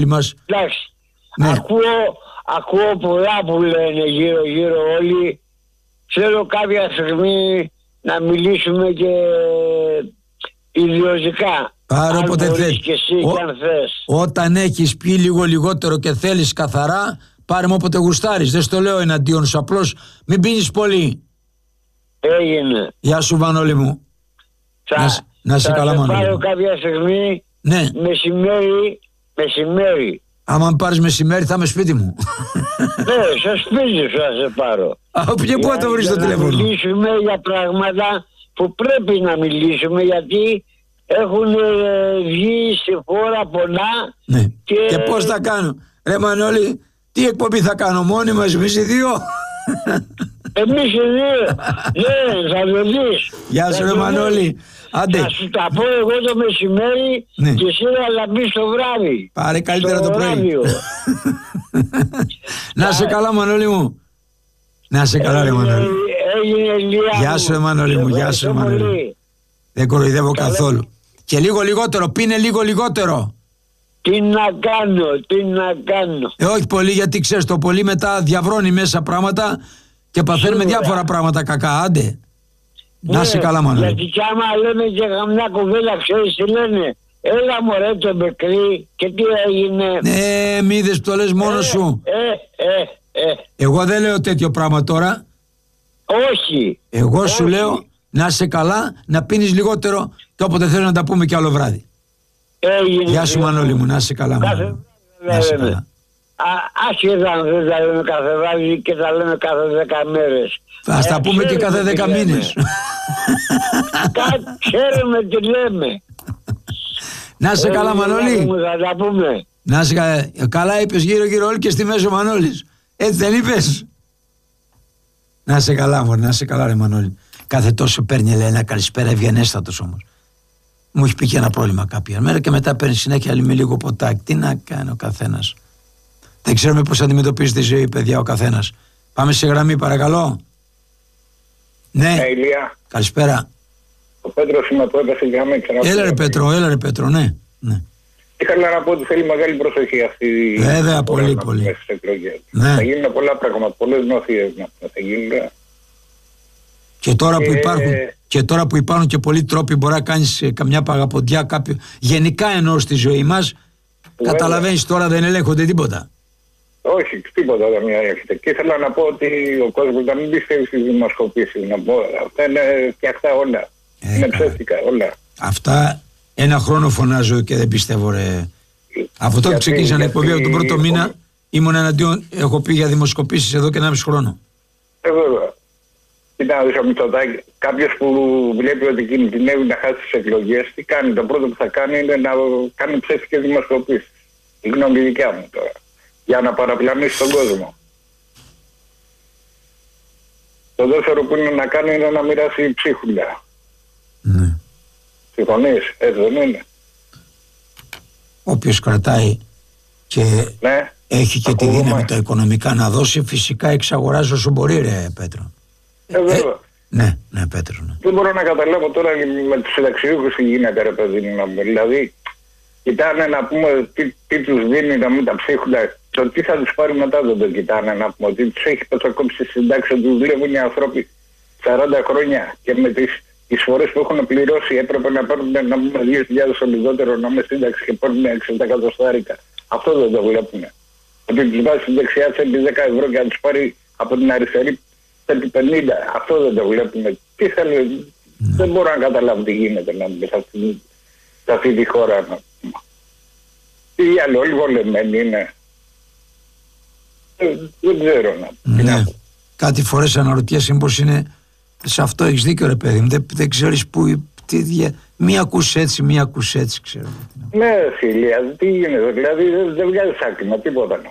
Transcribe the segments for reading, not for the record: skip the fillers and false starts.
μας. Εντάξει. Ναι. Ακούω πολλά που λένε γύρω όλοι. Θέλω κάποια στιγμή να μιλήσουμε και ιδιωτικά. Πάρε όποτε θες. Και εσύ και αν θες. Όταν έχεις πει λίγο λιγότερο και θέλεις καθαρά, πάρε μου όποτε γουστάρεις. Δεν στο λέω εναντίον σου, απλώς μην πίνεις πολύ. Έγινε. Γεια σου Μανώλη μου. Να σε καλά Μανώλη. Θα πάρω κάποια στιγμή, ναι. μεσημέρι. Άμα πάρεις μεσημέρι θα είμαι σπίτι μου. Ναι, στο σπίτι σου θα σε πάρω. Και πού θα το βρεις το τηλέφωνο. Να μιλήσουμε για πράγματα που πρέπει να μιλήσουμε, γιατί έχουν βγει στη χώρα πολλά. Ναι. Και πώς θα κάνω. Ρε Μανώλη, τι εκπομπή θα κάνω, μόνοι μας, εμείς οι δύο. Εμείς οι δύο. Ναι, θα το δεις. Γεια σου ρε Μανώλη. Άντε. Θα σου τα πω εγώ το μεσημέρι, ναι. Και εσύ θα μπεις το βράδυ. Πάρε καλύτερα το πρωί. Να σε καλά Μανώλη μου. Να σε καλά ρε Μανώλη. Έγινε Ηλία. Γεια σου ρε Μανώλη μου. Γεια σου ρε Μανώλη. Δεν κοροϊδεύω καθόλου. Και λίγο λιγότερο, πίνε λίγο λιγότερο. Τι να κάνω. Όχι πολύ, γιατί ξέρεις το πολύ μετά διαβρώνει μέσα πράγματα και παθαίνουμε διάφορα πράγματα κακά. Άντε. Ναι, να σε καλά Μανώλη. Γιατί κι άμα λέμε και καμιά κουβέντα, ξέρεις τι λένε. Έλα μωρέ το μπεκρή και τι έγινε. Ναι, μη είδες που το λες μόνος σου. Εγώ δεν λέω τέτοιο πράγμα τώρα. Όχι. Εγώ σου λέω να σε καλά, να πίνεις λιγότερο και όποτε θέλω να τα πούμε κι άλλο βράδυ. Γεια σου Μανώλη μου, να σε καλά Μανώλη. Να σε καλά. Άσχετα αν δεν τα λέμε κάθε βράδυ και τα λέμε κάθε 10 μέρες. Θα τα πούμε και κάθε 10 μήνες. Ξέρουμε τι λέμε. Να σε καλά Μανώλη. Θα τα πούμε. Να σε καλά είπες γύρω όλοι και στη μέση ο Μανώλης. Έτσι δεν είπες. Να σε καλά μωρέ, να σε καλά ρε Μανώλη. Κάθε τόσο παίρνει λέει ένα καλησπέρα ευγενέστατος όμως. Μου έχει πει και ένα πρόβλημα κάποια μέρα και μετά παίρνει συνέχεια με λίγο ποτάκι. Τι να κάνει ο καθένας. Δεν ξέρουμε πώς αντιμετωπίζει τη ζωή παιδιά ο καθένας. Πάμε σε γραμμή παρακαλώ. Ναι. Ηλία. Καλησπέρα. Ο Πέτρος είμαι από ένταση γραμμή. Έλα ρε Πέτρο, ναι. Ήθελα να πω ότι θέλει μεγάλη προσοχή αυτή. Βέβαια, πολύ. Ναι. Θα γίνουν πολλά πράγματα, πολλές νοθείες θα γίνουν. Και τώρα που υπάρχουν και πολλοί τρόποι, μπορεί να κάνεις καμιά παγαποντιά, κάποιο. Γενικά εννοώ στη ζωή μας, καταλαβαίνεις τώρα δεν ελέγχονται τίποτα. Όχι, τίποτα δεν ελέγχεται. Και ήθελα να πω ότι ο κόσμος να μην πιστεύει στις δημοσκοπήσεις. Να πω, αυτά είναι φτιαχτά όλα. Είναι ψεύτικα όλα. Αυτά ένα χρόνο φωνάζω και δεν πιστεύω ρε. Αυτό που ξεκίνησαν εκπομπή από τον πρώτο μήνα ήμουν εναντίον, έχω πει για δημοσκοπήσεις εδώ και 1,5 χρόνο. Βέβαια. Κοίτα, κάποιος που βλέπει ότι κινδυνεύει να χάσει τις εκλογές, τι κάνει, το πρώτο που θα κάνει είναι να κάνει ψεύτικες δημοσκοπήσεις. Η γνώμη δικιά μου τώρα. Για να παραπλανήσει τον κόσμο. Το δεύτερο που είναι να κάνει είναι να μοιράσει ψίχουλα. Ναι. Συμφωνείς, έτσι δεν είναι. Όποιος κρατάει και ναι. Έχει και τη δύναμη τα οικονομικά να δώσει, φυσικά εξαγοράζει όσο μπορεί ρε Πέτρο. Βέβαια. Ναι Πέτρο. Ναι. Δεν μπορώ να καταλάβω τώρα με τους συνταξιούχους τι γίνεται ρε παιδί μου. Δηλαδή κοιτάνε να πούμε τι τους δίνει να μην τα ψίχουλα. Το τι θα τους πάρει μετά δεν το κοιτάνε να πούμε. Ότι τους έχει πετσοκόψει συντάξει, ότι δουλεύουν οι άνθρωποι 40 χρόνια και με τις φορές που έχουν πληρώσει έπρεπε να παίρνουν να πούμε 2.000 λιγότερο να με σύνταξη και παίρνουν 60 εκατοστάρικα. Αυτό δεν το βλέπουν. Ότι τους βάζει στην δεξιά τσέπη 10 ευρώ και να τους πάρει από την αριστερή τσέπη 50. Αυτό δεν το βλέπουμε. Τι θέλει, δεν μπορώ να καταλάβω τι γίνεται να πούμε σε αυτή τη χώρα. Τι άλλο, όλοι βολεμένοι είναι. Δεν ξέρω να πω. Κάτι φορές αναρωτιέσαι μήπως είναι σε αυτό έχεις δίκιο ρε παιδί μου. Δεν ξέρεις που. Μία ακούς έτσι, μία ακούς έτσι, ξέρω. Ναι, φίλια, τι γίνεται, δηλαδή δεν βγάζει άκρημα, τίποτα.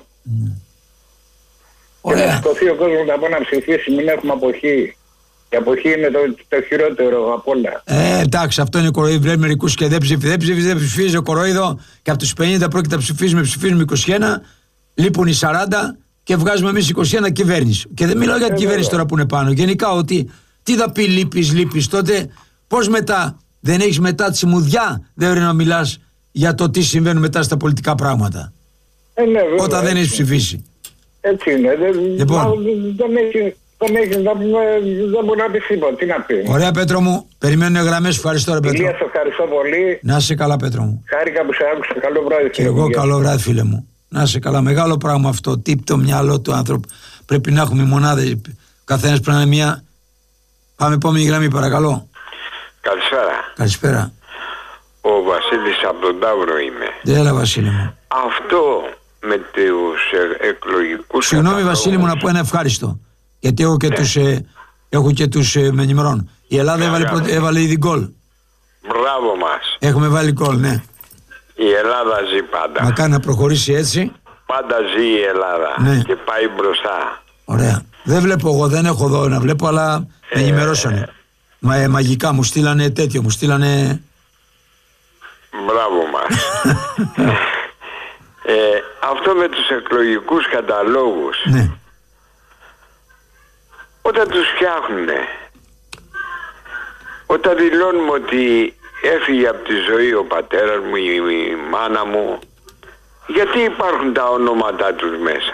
Και να σηκωθεί ο κόσμος να πάει να ψηφίσει, μην έχουμε αποχή. Η αποχή είναι το χειρότερο από όλα. Εντάξει, αυτό είναι κοροϊδό. Βλέπει μερικούς και δεν ψηφίζει ο κοροϊδό και από τους 50 πρόκειται να ψηφίζουμε 21, λείπουν οι 40 και βγάζουμε εμείς 21 κυβέρνηση. Και δεν μιλάω για την κυβέρνηση τώρα που είναι πάνω. Γενικά ότι τι θα πει λείπεις, τότε πώς μετά. Δεν έχεις μετά τη μουδιά, δεν πρέπει να μιλάς για το τι συμβαίνει μετά στα πολιτικά πράγματα. Ναι, βέβαια, όταν δεν έχει ψηφίσει. Έτσι είναι. Λοιπόν. Δεν μπορεί να πει τίποτα. Τι να πει. Ωραία, Πέτρο μου, περιμένουν γραμμές. Ευχαριστώ, ρε Πέτρο. Ηλία, σε ευχαριστώ πολύ. Να είσαι καλά, Πέτρο μου. Χάρηκα που σε άκουσα. Καλό βράδυ. Και εγώ καλό βράδυ, φίλε μου. Να είσαι καλά. Μεγάλο πράγμα αυτό. Τι το μυαλό του άνθρωπου. Πρέπει να έχουμε μονάδες. Καθένας πρέπει να είναι μία. Πάμε, επόμενη γραμμή, παρακαλώ. Καλησπέρα. Καλησπέρα. Ο Βασίλης από τον Ταύρο είμαι. Έλα, Βασίλη μου. Αυτό με τους εκλογικούς... Συγγνώμη, Βασίλη μου, να πω ένα ευχάριστο. Γιατί έχω και τους με ενημερών. Η Ελλάδα έβαλε ήδη γκολ. Μπράβο μας. Έχουμε βάλει γκολ, ναι. Η Ελλάδα ζει πάντα. Μακάρι να προχωρήσει έτσι. Πάντα ζει η Ελλάδα, ναι. Και πάει μπροστά. Ωραία. Δεν βλέπω εγώ, δεν έχω εδώ να βλέπω, αλλά με ενημερώσανε. Μαγικά μου στείλανε τέτοιο, μου στείλανε... Μπράβο μας. Αυτό με τους εκλογικούς καταλόγους, ναι. Όταν τους φτιάχνουνε, όταν δηλώνουμε ότι έφυγε από τη ζωή ο πατέρας μου, η μάνα μου, γιατί υπάρχουν τα ονόματά τους μέσα?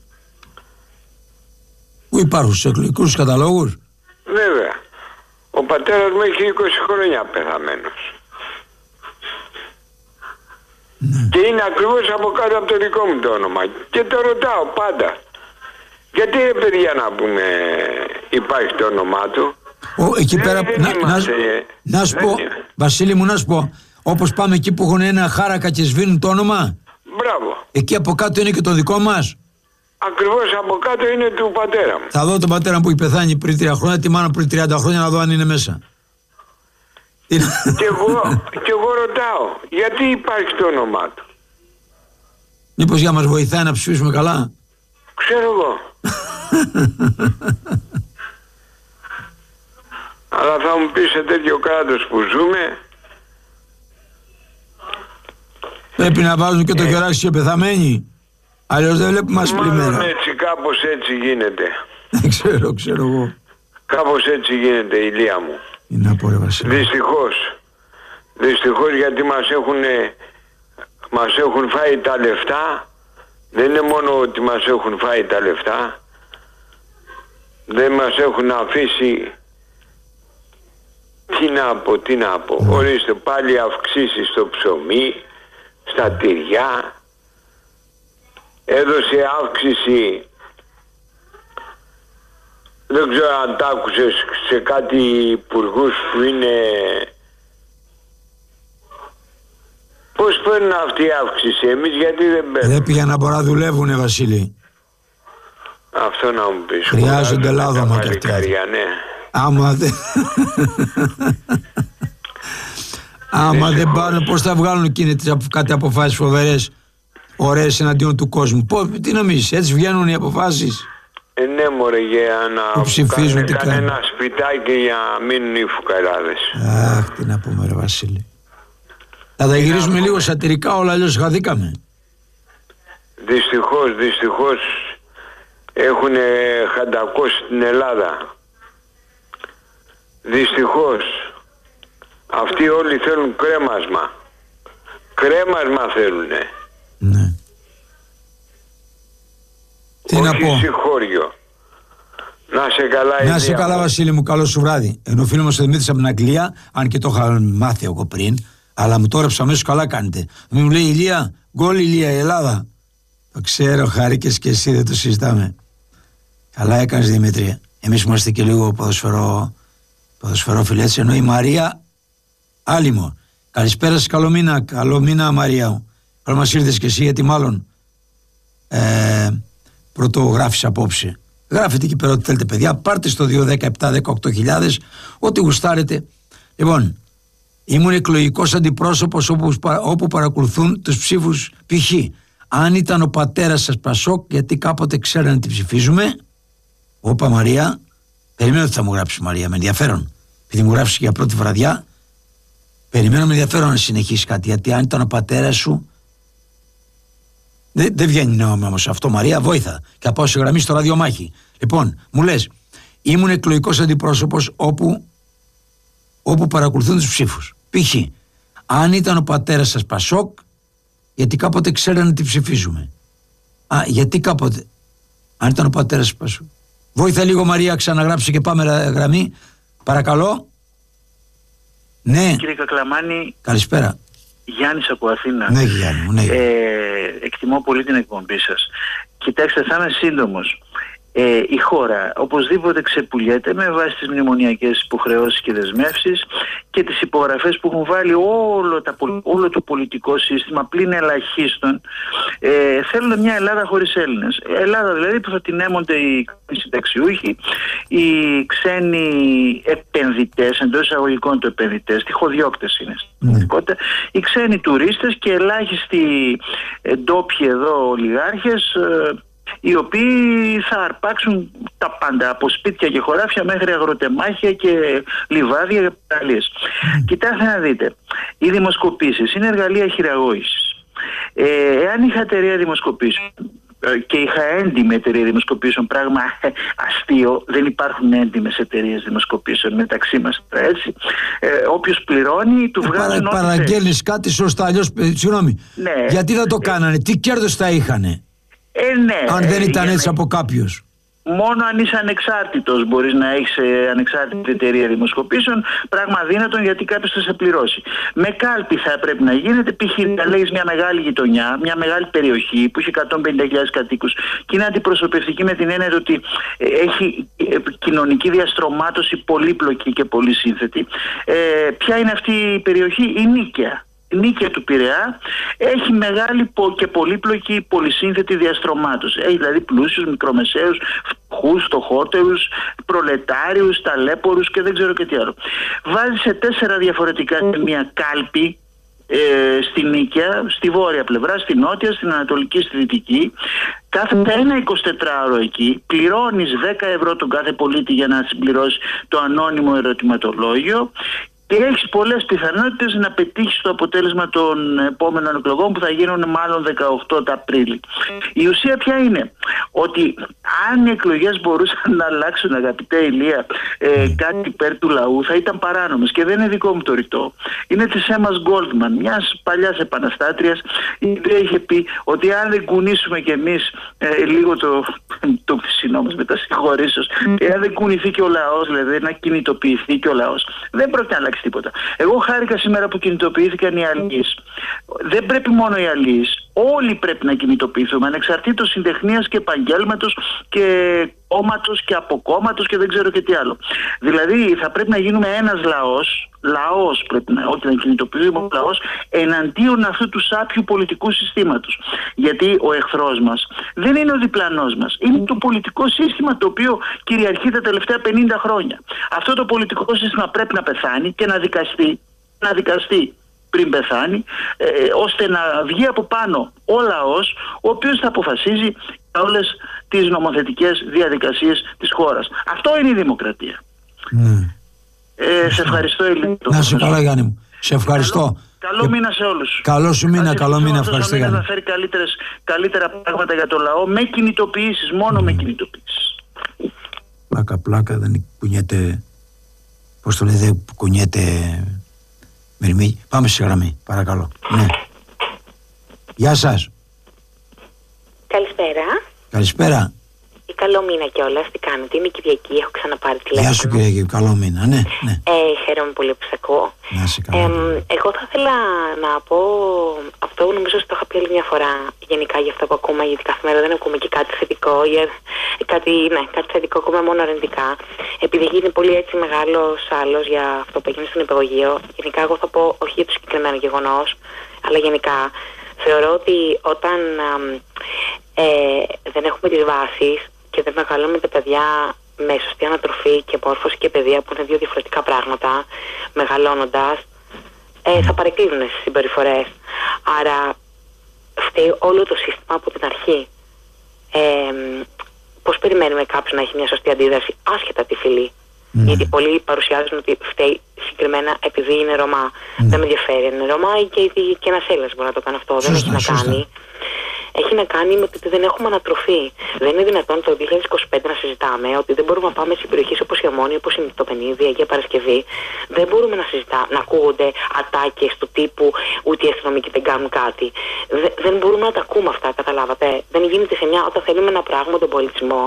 Πού υπάρχουν, στους εκλογικούς καταλόγους? Βέβαια. Ο πατέρας μου έχει 20 χρόνια πεθαμένος. Ναι. Και είναι ακριβώς από κάτω από το δικό μου το όνομα. Και το ρωτάω πάντα. Γιατί ρε παιδιά να πούμε υπάρχει το όνομά του? Εκεί πέρα να σου πω, Βασίλη μου, να σου πω, όπως πάμε εκεί που έχουν ένα χάρακα και σβήνουν το όνομα. Μπράβο. Εκεί από κάτω είναι και το δικό μας. Ακριβώς από κάτω είναι του πατέρα μου. Θα δω τον πατέρα που έχει πεθάνει πριν 3 χρόνια, τη μάνα πριν 30 χρόνια, να δω αν είναι μέσα. Και εγώ ρωτάω, γιατί υπάρχει το όνομά του? Μήπως για να μας βοηθάει να ψηφίσουμε καλά? Ξέρω εγώ. Αλλά θα μου πεις, σε τέτοιο κράτος που ζούμε, πρέπει να βάζουν και το χεράκι και πεθαμένοι. Αλλιώς δεν βλέπουμε ασπλημμένα. μάλλον έτσι, κάπως έτσι γίνεται. Ξέρω εγώ. Κάπως έτσι γίνεται, Ηλία μου. Είναι από ρε Βασίλη. Δυστυχώς, γιατί μας έχουν φάει τα λεφτά. Δεν είναι μόνο ότι μας έχουν φάει τα λεφτά, δεν μας έχουν αφήσει, τι να πω. Ορίστε, πάλι αυξήσεις στο ψωμί, στα τυριά, έδωσε αύξηση, δεν ξέρω αν τ' άκουσες, σε κάτι υπουργούς που είναι... Πώς παίρνουν αυτή η αύξηση, εμείς γιατί δεν παίρνουμε? Δεν πήγαν να μπορούν να δουλεύουνε, Βασίλη. Αυτό να μου πεις. Χρειάζονται λάδωμα κι αυτοί. Ναι. Άμα δεν πάρουν, πώς θα βγάλουν εκείνοι κάτι αποφάσεις φοβερές, ωραίες εναντίον του κόσμου? Τι νομίζεις, έτσι βγαίνουν οι αποφάσεις? Ναι μωρέ, για να ψηφίζουν, κάνε ένα σπιτάκι για να μείνουν οι φουκαράδες. Αχ, τι να πούμε ρε Βασίλη. Θα τα γυρίσουμε λίγο σατυρικά όλα, αλλιώς χαθήκαμε. Δυστυχώς έχουν χαντακώσει την Ελλάδα. Δυστυχώς. Αυτοί όλοι θέλουν κρέμασμα. Κρέμασμα θέλουνε. Ναι. Τι να πω. Όχι συγχώριο. Να σε καλά, να σε καλά, Βασίλη μου, καλό σου βράδυ. Ενώ ο φίλος μας ο Δημήτρης από την Αγγλία, αν και το είχα μάθει εγώ πριν, αλλά μου το έγραψε αμέσως, καλά κάνετε. Μου λέει Ηλία, γκολ Ηλία, η Ελλάδα. Το ξέρω, χάρηκες και εσύ, δεν το συζητάμε. Καλά έκανες, Δημήτρη. Εμείς είμαστε και λίγο ποδοσφαιρόφιλοι, έτσι. Ενώ η Μαρία Άλυμο. Καλησπέρα σας, καλό μήνα Μαρία μου. Καλό μας ήρθες και εσύ, γιατί μάλλον πρωτογράφεις απόψε. Γράφετε εκεί πέρα ό,τι θέλετε, παιδιά. Πάρτε στο 2-17-18.000 ό,τι γουστάρετε. Λοιπόν, ήμουν εκλογικός αντιπρόσωπος όπου παρακολουθούν τους ψήφους. Π.χ. αν ήταν ο πατέρας σας Πασόκ, γιατί κάποτε ξέρανε τι ψηφίζουμε. Όπα Μαρία, περιμένω ότι θα μου γράψει Μαρία, με ενδιαφέρον. Επειδή μου γράψει για πρώτη βραδιά, περιμένω με ενδιαφέρον να συνεχίσει κάτι. Γιατί αν ήταν ο πατέρας σου. Δεν βγαίνει νόημα όμως αυτό, Μαρία, βόηθα. Και πάω σε γραμμή στο ραδιομάχη. Λοιπόν, μου λες, ήμουν εκλογικός αντιπρόσωπος όπου παρακολουθούν τους ψήφους. Π.χ. αν ήταν ο πατέρας σας Πασόκ, γιατί κάποτε ξέρανε τι ψηφίζουμε. Γιατί κάποτε, αν ήταν ο πατέρας του Πασού. Βόηθα λίγο Μαρία, ξαναγράψε και πάμε γραμμή. Παρακαλώ. Ναι. Κύριε Κακλαμάνη. Καλησπέρα. Γιάννης από Αθήνα. Ναι, Γιάννη μου, ναι. Εκτιμώ πολύ την εκπομπή σας. Κοιτάξτε, θα είμαι σύντομος. Η χώρα οπωσδήποτε ξεπουλιέται με βάση τις μνημονιακές υποχρεώσεις και δεσμεύσεις και τις υπογραφές που έχουν βάλει όλο το πολιτικό σύστημα πλην ελαχίστων. Θέλουν μια Ελλάδα χωρίς Έλληνες. Ελλάδα δηλαδή που θα την έμονται οι συνταξιούχοι, οι ξένοι επενδυτές, εντός εισαγωγικών του επενδυτές, τυχοδιώκτες είναι στην πραγματικότητα, οι ξένοι τουρίστες και ελάχιστοι ντόπιοι εδώ ολιγάρχες, οι οποίοι θα αρπάξουν τα πάντα, από σπίτια και χωράφια μέχρι αγροτεμάχια και λιβάδια και παραλίες. Κοιτάξτε να δείτε, οι δημοσκοπήσεις είναι εργαλεία χειραγώγησης. Εάν είχα εταιρεία δημοσκοπήσεων και είχα έντιμη εταιρεία δημοσκοπήσεων, πράγμα αστείο, δεν υπάρχουν έντιμες εταιρείες δημοσκοπήσεων μεταξύ μας, έτσι. Όποιος πληρώνει, του βγάζουν ό,τι παραγγέλνεις κάτι σωστά, αλλιώς, συγγνώμη, ναι, γιατί δεν το κάνανε, τι κέρδος θα είχανε? Ναι, αν δεν ήταν έτσι από κάποιους. Μόνο αν είσαι ανεξάρτητος μπορείς να έχεις ανεξάρτητη εταιρεία δημοσκοπήσεων, πράγμα αδύνατον γιατί κάποιος θα σε πληρώσει. Με κάλπη θα πρέπει να γίνεται, π.χ. να λέγεις μια μεγάλη γειτονιά, μια μεγάλη περιοχή που έχει 150.000 κατοίκους και είναι αντιπροσωπευτική με την έννοια ότι έχει κοινωνική διαστρωμάτωση πολύπλοκη και πολύ σύνθετη. Ποια είναι αυτή η περιοχή? Η Νίκαια. Η Νίκαια του Πειραιά έχει μεγάλη και πολύπλοκη πολυσύνθετη διαστρωμάτωση. Έχει δηλαδή πλούσιους, μικρομεσαίους, φτωχούς, φτωχότερους, προλετάριους, ταλέπορους και δεν ξέρω και τι άλλο. Βάζει σε 4 διαφορετικά μια κάλπη στη Νίκαια, στη βόρεια πλευρά, στη νότια, στην ανατολική, στη δυτική. Κάθεται ένα 24ωρο εκεί, πληρώνεις 10 ευρώ τον κάθε πολίτη για να συμπληρώσει το ανώνυμο ερωτηματολόγιο και έχεις πολλές πιθανότητες να πετύχεις το αποτέλεσμα των επόμενων εκλογών που θα γίνουν μάλλον 18 Απρίλη. Η ουσία ποια είναι? Ότι αν οι εκλογές μπορούσαν να αλλάξουν, αγαπητέ Ηλία, κάτι υπέρ του λαού, θα ήταν παράνομες. Και δεν είναι δικό μου το ρητό. Είναι της Έμας Γκόλτμαν, μιας παλιάς επαναστάτριας, η οποία είχε πει ότι αν δεν κουνήσουμε κι εμείς λίγο το φυσινό μας με τα συγχωρήσεως, εάν δεν κουνηθεί και ο λαός, δηλαδή να κινητοποιηθεί και ο λαός, δεν πρόκειται να αλλάξει τίποτα. Εγώ χάρηκα σήμερα που κινητοποιήθηκαν οι αλληλείς. Δεν πρέπει μόνο οι αλληλείς. Όλοι πρέπει να κινητοποιηθούμε, ανεξαρτήτως συντεχνίας και επαγγέλματος και κόμματος και αποκόμματος και δεν ξέρω και τι άλλο. Δηλαδή θα πρέπει να γίνουμε ένας λαός πρέπει να, όχι να κινητοποιήσουμε ο λαός, εναντίον αυτού του σάπιου πολιτικού συστήματος. Γιατί ο εχθρός μας δεν είναι ο διπλανός μας, είναι το πολιτικό σύστημα το οποίο κυριαρχεί τα τελευταία 50 χρόνια. Αυτό το πολιτικό σύστημα πρέπει να πεθάνει και να δικαστεί πριν πεθάνει, ώστε να βγει από πάνω ο λαός, ο οποίος θα αποφασίζει για όλες τις νομοθετικές διαδικασίες της χώρας. Αυτό είναι η δημοκρατία. Σε ευχαριστώ, Ελένη. Να είσαι καλά, Γιάννη μου. Σε ευχαριστώ. Καλό μήνα σε όλους. Καλό σου μήνα, καλό μήνα. Ευχαριστώ, Γιάννη. Να φέρει καλύτερα πράγματα για το λαό με κινητοποιήσεις, μόνο με κινητοποιήσεις. Πλάκα, δεν κουνιέται. Πώς το λέει, δεν κουνιέται. Πάμε στη γραμμή, παρακαλώ. Ναι. Γεια σας. Καλησπέρα. Καλησπέρα. Καλό μήνα κιόλας. Τι κάνετε? Είναι Κυριακή, έχω ξαναπάρει τηλέφωνο. Γεια σου Κυριακή, καλό μήνα, ναι. Χαίρομαι πολύ που σε ακούω. Να είσαι καλά. Εγώ θα ήθελα να πω αυτό, νομίζω ότι το είχα πει άλλη μια φορά γενικά για αυτό που ακούμε, γιατί κάθε μέρα δεν ακούμε και κάτι θετικό, κάτι θετικό, ακούμε μόνο αρνητικά. Επειδή γίνει πολύ έτσι μεγάλος άλλος για αυτό που έγινε στον υπηαγωγείο, γενικά εγώ θα πω όχι για το συγκεκριμένο γεγονός, αλλά γενικά θεωρώ ότι όταν δεν έχουμε τις βάσεις και δεν μεγαλώνουμε τα παιδιά με σωστή ανατροφή και μόρφωση και παιδεία, που είναι δύο διαφορετικά πράγματα, μεγαλώνοντας, θα παρεκκλίνουν στις συμπεριφορές. Άρα φταίει όλο το σύστημα από την αρχή. Πώς περιμένουμε κάποιον να έχει μια σωστή αντίδραση άσχετα τη φυλή? Γιατί πολλοί παρουσιάζουν ότι φταίει συγκεκριμένα επειδή είναι Ρωμά. Δεν με ενδιαφέρει αν είναι Ρωμά ή και ένας Έλληνας μπορεί να το κάνει αυτό. Δεν έχει να κάνει. έχει να κάνει με ότι δεν έχουμε ανατροφή. Δεν είναι δυνατόν το 2025 να συζητάμε ότι δεν μπορούμε να πάμε σε περιοχές όπως η Αμμόνια, όπως είναι το Πενίδη, η Αγία Παρασκευή. Δεν μπορούμε να ακούγονται ατάκες του τύπου ούτε οι αστυνομικοί δεν κάνουν κάτι. Δεν μπορούμε να τα ακούμε αυτά, καταλάβατε. Δεν γίνεται σε μια, όταν θέλουμε να πράγουμε τον πολιτισμό.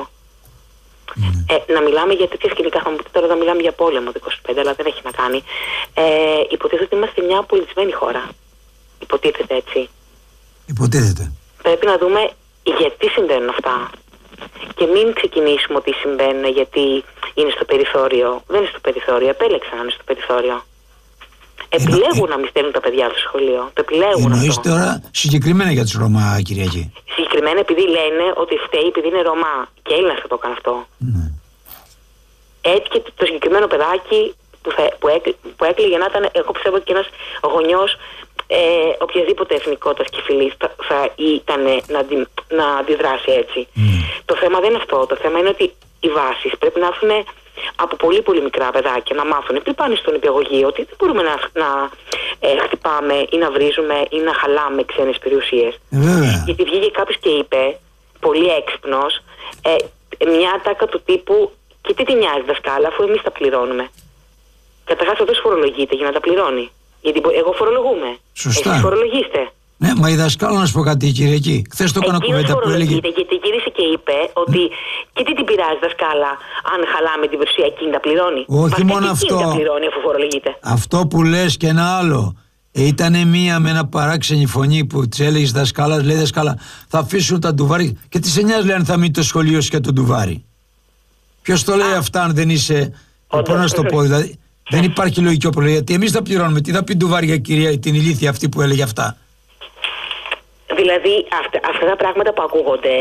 Να μιλάμε για τέτοια σκηνικά, θα μου πείτε τώρα να μιλάμε για πόλεμο το 25, αλλά δεν έχει να κάνει. Υποτίθεται ότι είμαστε μια πολιτισμένη χώρα. Υποτίθεται έτσι. Υποτίθεται. Πρέπει να δούμε γιατί συμβαίνουν αυτά. Και μην ξεκινήσουμε ότι συμβαίνουν γιατί είναι στο περιθώριο. Δεν είναι στο περιθώριο, επέλεξαν να είναι στο περιθώριο. Επιλέγουν να μην στέλνουν τα παιδιά στο σχολείο. Το επιλέγουν. Εννοείς τώρα συγκεκριμένα για τους Ρωμά, Κυριακή? Συγκεκριμένα επειδή λένε ότι φταίει επειδή είναι Ρωμά. Και Έλληνας θα το έκανε αυτό. Ναι. Έτσι και το συγκεκριμένο παιδάκι που έκλαιγε να ήταν, εγώ πιστεύω ότι και ένας γονιός οποιασδήποτε εθνικότητας και φυλής θα ήταν να αντιδράσει έτσι. Το θέμα δεν είναι αυτό. Το θέμα είναι ότι οι βάσεις πρέπει να έρθουν από πολύ πολύ μικρά παιδάκια να μάθουν πριν πάνε στον υπηαγωγείο ότι δεν μπορούμε να χτυπάμε ή να βρίζουμε ή να χαλάμε ξένες περιουσίες. Γιατί βγήκε κάποιος και είπε, πολύ έξυπνος, μια ατάκα του τύπου και τι νοιάζει δασκάλα αφού εμείς τα πληρώνουμε. Καταρχάς αυτός φορολογείται για να τα πληρώνει. Γιατί εγώ φορολογούμε. Σωστά. Εσείς φορολογήστε. Ναι, μα η δασκάλα να σου πω κάτι, Κυριακή. Χθες το έκανα κουβέντα που έλεγε. Γιατί γύρισε και είπε ότι και τι την πειράζει δασκάλα αν χαλάμε την περιουσία εκείνη τα πληρώνει. Όχι μόνο αυτό. Τα πληρώνει αφού φορολογείται. Αυτό που λες και ένα άλλο. Ήτανε μία με ένα παράξενη φωνή που της έλεγες δασκάλα, λέει δασκάλα, θα αφήσουν τα ντουβάρι. Και τι σε νοιάζει, λέει, αν θα μείνει το σχολείο σου και το ντουβάρι. Ποιος το λέει αυτά, αν δεν είσαι. Πώς να σου το πω, δηλαδή. Δεν υπάρχει λογική οπλογία. Γιατί εμείς θα πληρώνουμε. Τι θα πει ντουβάρια, κυρία, την ηλίθεια αυτή που έλεγε αυτά. Δηλαδή αυτά τα πράγματα που ακούγονται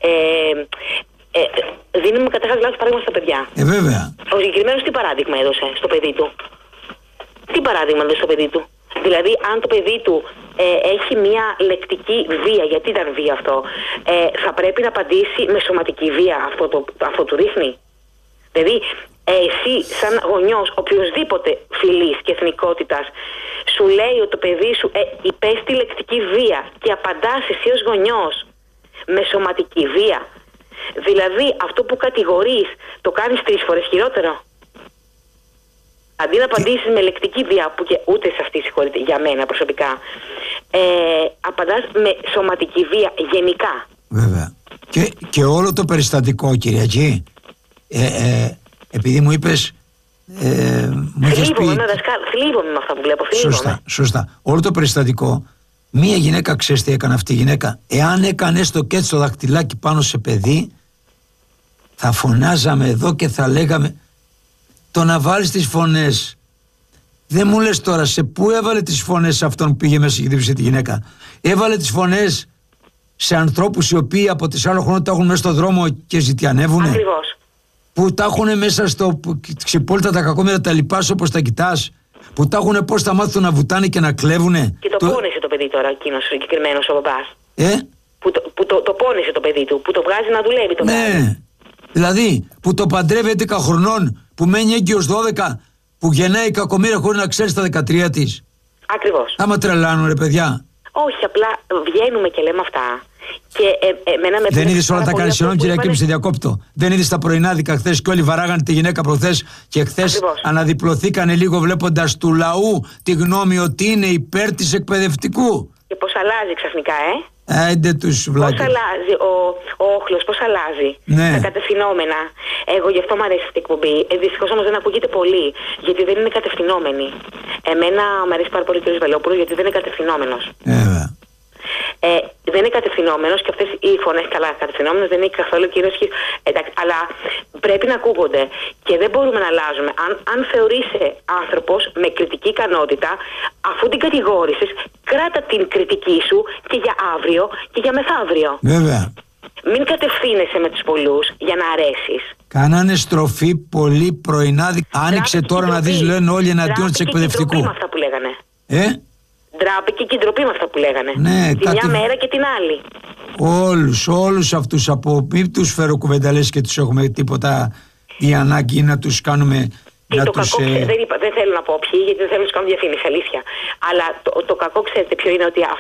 δίνουμε καταρχάς λάθος παράδειγμα στα παιδιά. Βέβαια. Ο συγκεκριμένος τι παράδειγμα έδωσε στο παιδί του? Τι παράδειγμα έδωσε στο παιδί του? Δηλαδή αν το παιδί του έχει μια λεκτική βία, γιατί ήταν βία αυτό, θα πρέπει να απαντήσει με σωματική βία, αυτό του δείχνει? Δηλαδή εσύ σαν γονιός οποιοσδήποτε φυλής και εθνικότητας σου λέει ότι το παιδί σου υπέστη λεκτική βία και απαντάς εσύ ως γονιός με σωματική βία, δηλαδή αυτό που κατηγορείς το κάνεις 3 φορές χειρότερο. Αντί να απαντήσεις με λεκτική βία που και ούτε σε αυτή συγχωρείτε για μένα προσωπικά, απαντάς με σωματική βία γενικά. Βέβαια. Και όλο το περιστατικό, Κυριακή, επειδή μου είπες θλίβομαι με αυτά που βλέπω. Σωστά. Όλο το περιστατικό, μία γυναίκα, ξέρεις τι έκανε αυτή η γυναίκα? Εάν έκανε έστω και έτσι το δαχτυλάκι πάνω σε παιδί, θα φωνάζαμε εδώ και θα λέγαμε το να βάλεις τις φωνές. Δεν μου λες τώρα σε πού έβαλε τις φωνές σε αυτόν που πήγε μέσα και χτύπησε τη γυναίκα? Έβαλε τις φωνές σε ανθρώπους οι οποίοι από τις άλλο χρόνο τα έχουν μέσα στο δρόμο και ζητιανεύουνε. Ακριβώς. Που τα έχουν μέσα στο ξυπόλυτα τα κακόμοιρα, τα λοιπάς όπως τα κοιτάς, που τα έχουν πώς θα μάθουν να βουτάνε και να κλέβουνε. Και το πόνεσε το παιδί τώρα εκείνος ο συγκεκριμένος ο μπαμπάς. Που το πόνεσε το παιδί του, που το βγάζει να δουλεύει το παιδί. Ναι, δηλαδή που το παντρεύει 11 χρονών, που μένει έγκυος 12, που γεννάει η κακομοίρα χωρίς να ξέρει στα 13 της. Ακριβώς. Άμα τρελάνουν ρε παιδιά. Όχι, απλά βγαίνουμε και λέμε αυτά. Και δεν είδες όλα τα κάνει, συγγνώμη Κυριακή, σε διακόπτω. Δεν είδες τα πρωινάδικα χθες και όλοι βαράγανε τη γυναίκα προχθές και χθες αναδιπλωθήκανε λίγο βλέποντας του λαού τη γνώμη ότι είναι υπέρ της εκπαιδευτικού. Και πώς αλλάζει ξαφνικά, Έντε τους βλάκες. Πώς αλλάζει ο όχλος, πώς αλλάζει τα κατευθυνόμενα. Εγώ γι' αυτό μου αρέσει αυτή η εκπομπή. Δυστυχώς όμως δεν ακούγεται πολύ, γιατί δεν είναι κατευθυνόμενη. Εμένα μου αρέσει πάρα πολύ ο κ. Βελόπουλος, γιατί δεν είναι κατευθυνόμενος. Δεν είναι κατευθυνόμενος και αυτές οι φωνές, καλά, κατευθυνόμενος δεν είναι καθόλου κύριος, εντάξει, αλλά πρέπει να ακούγονται και δεν μπορούμε να αλλάζουμε. Αν θεωρείσαι άνθρωπος με κριτική ικανότητα, αφού την κατηγόρησες, κράτα την κριτική σου και για αύριο και για μεθαύριο. Βέβαια. Μην κατευθύνεσαι με τους πολλούς για να αρέσεις. Κάνανε στροφή πολύ πρωινάδι. Άνοιξε τώρα να δεις, λένε όλοι εναντίον της εκπαιδευτικού. Ντράπη με αυτά που λέγανε. Ντράπηκε και η ντροπή με αυτά που λέγανε. Ναι, τη μια μέρα και την άλλη. Όλους αυτούς από μη τους φέρω κουβενταλές και τους έχουμε τίποτα η ανάγκη να τους κάνουμε. Και να το τους, κακό, δεν θέλω να πω ποιοι, γιατί δεν θέλω να τους κάνω διαφήμιση, αλήθεια. Αλλά το κακό ξέρετε ποιο είναι, ότι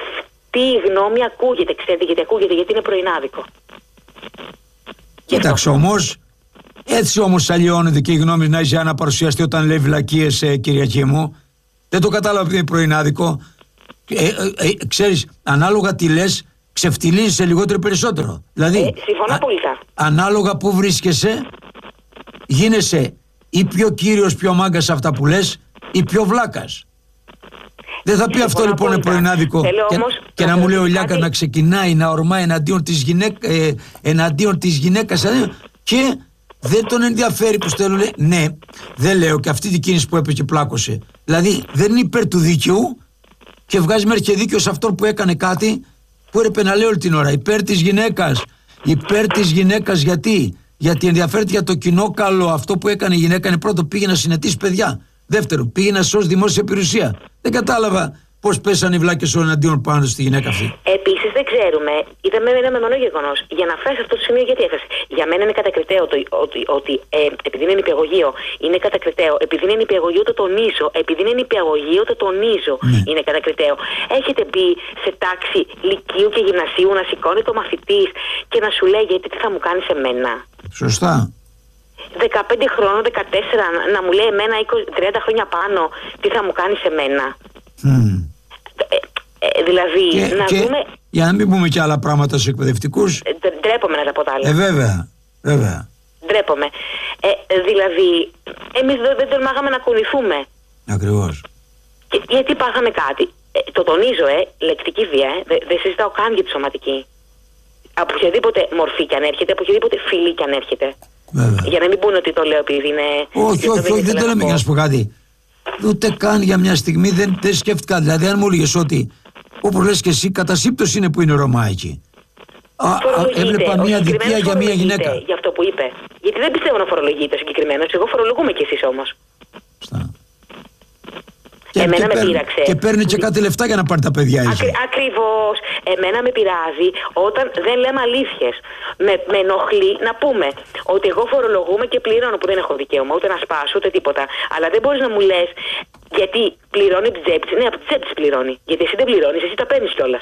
τι γνώμη ακούγεται. Ξέρετε γιατί ακούγεται? Γιατί είναι πρωινάδικο. Κοίταξε όμως, έτσι όμως αλλοιώνεται και η γνώμη να είσαι ένα παρουσιαστή όταν λέει βλακίες, Κυριακή μου. Δεν το κατάλαβα επειδή είναι πρωινάδικο. Ξέρεις, ανάλογα τι λες, ξεφτιλίζεσαι λιγότερο περισσότερο. Δηλαδή, συμφωνώ απόλυτα. Ανάλογα που βρίσκεσαι, γίνεσαι ή πιο κύριος, πιο μάγκας σε αυτά που λες, ή πιο βλάκας. Δεν θα πει αυτό λοιπόν είναι πρωινάδικο και να μου λέει ο Λιάκας να ξεκινάει να ορμάει εναντίον της γυναίκας και δεν τον ενδιαφέρει που στέλνω. Ναι, δεν λέω, και αυτή την κίνηση που έπαιξε και πλάκωσε. Δηλαδή δεν είναι υπέρ του δίκαιου και βγάζει μέχρι και δίκαιο σε αυτόν που έκανε κάτι που έπρεπε να λέει όλη την ώρα. Υπέρ της γυναίκας. Υπέρ της γυναίκας γιατί ενδιαφέρεται για το κοινό καλό. Αυτό που έκανε η γυναίκα είναι πρώτο, πήγε να συνετίσει παιδιά. Δεύτερο, πήγε να σώσει δημόσια περιουσία. Δεν κατάλαβα πώς πέσανε οι βλάκες όλων εναντίον πάνω στη γυναίκα αυτή. Επίσης δεν ξέρουμε, είδαμε ένα μεμονό γεγονός. Για να φτάσει σε αυτό το σημείο, γιατί έφτασε? Για μένα είναι κατακριτέο ότι επειδή είναι νηπιαγωγείο, είναι κατακριτέο. Επειδή είναι νηπιαγωγείο το τονίζω. Επειδή είναι νηπιαγωγείο το τονίζω. Είναι κατακριτέο. Έχετε μπει σε τάξη λυκείου και γυμνασίου να σηκώνεται ο μαθητής και να σου λέει γιατί τι θα μου κάνει σε μένα? Σωστά. 15 χρόνων, 14, να μου λέει εμένα 30 χρόνια πάνω τι θα μου κάνει σε μένα. Δηλαδή, δούμε... Για να μην πούμε και άλλα πράγματα στους εκπαιδευτικούς. Ντρέπομαι να τα πω τα άλλα. Βέβαια. Ντρέπομαι. Δηλαδή, εμείς δεν τολμάγαμε να κουνηθούμε. Ακριβώς. Γιατί πάθαμε κάτι. Το τονίζω, λεκτική βία, δεν συζητάω καν για τη σωματική. Από οποιαδήποτε μορφή κι αν έρχεται, από οποιαδήποτε φυλή κι αν έρχεται. Βέβαια. Για να μην πούνε ότι το λέω επειδή είναι... Όχι, δεν το λέμε για να σου πω κάτι. Ούτε καν για μια στιγμή δεν σκέφτηκα. Δηλαδή, αν μου έλεγες ότι, όπως λες και εσύ, κατά σύμπτωση είναι που είναι Ρωμά εκεί. Έβλεπα μια αδικία για μια γυναίκα. Για αυτό που είπε. Γιατί δεν πιστεύω να φορολογείται ο συγκεκριμένος. Εγώ φορολογούμε κι εσείς όμως. Εμένα με πείραξε. Και παίρνει και κάτι λεφτά για να πάρει τα παιδιά έτσι. Ακριβώς. Εμένα με πειράζει όταν δεν λέμε αλήθειες. Με ενοχλεί να πούμε ότι εγώ φορολογούμε και πληρώνω, που δεν έχω δικαίωμα ούτε να σπάσω ούτε τίποτα. Αλλά δεν μπορείς να μου λες γιατί πληρώνει από την τσέπη της. Ναι, από την τσέπη της πληρώνει. Γιατί εσύ δεν πληρώνεις, εσύ τα παίρνεις κιόλας.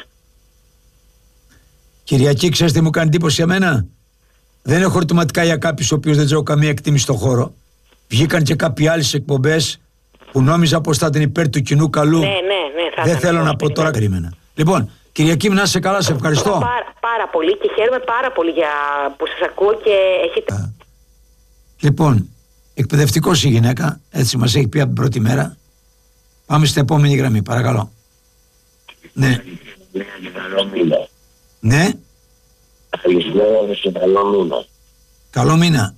Κυριακή, ξέρεις τι μου κάνει εντύπωση εμένα? Δεν έχω ερωτηματικά για κάποιους ο οποίος δεν ξέρω καμία εκτίμηση στον χώρο. Βγήκαν και κάποιοι άλλοι σε εκπομπές που νόμιζα πως θα ήταν υπέρ του κοινού καλού. Ναι, δεν θέλω να πω τώρα. Περίμενα. Λοιπόν, Κυριακή, να είσαι καλά, σε ευχαριστώ. Πάρα πολύ και χαίρομαι πάρα πολύ για που σας ακούω και έχετε... Λοιπόν, εκπαιδευτικός η γυναίκα, έτσι μας έχει πει από την πρώτη μέρα. Πάμε στην επόμενη γραμμή, παρακαλώ. Ναι. Ναι. Καλό μήνα.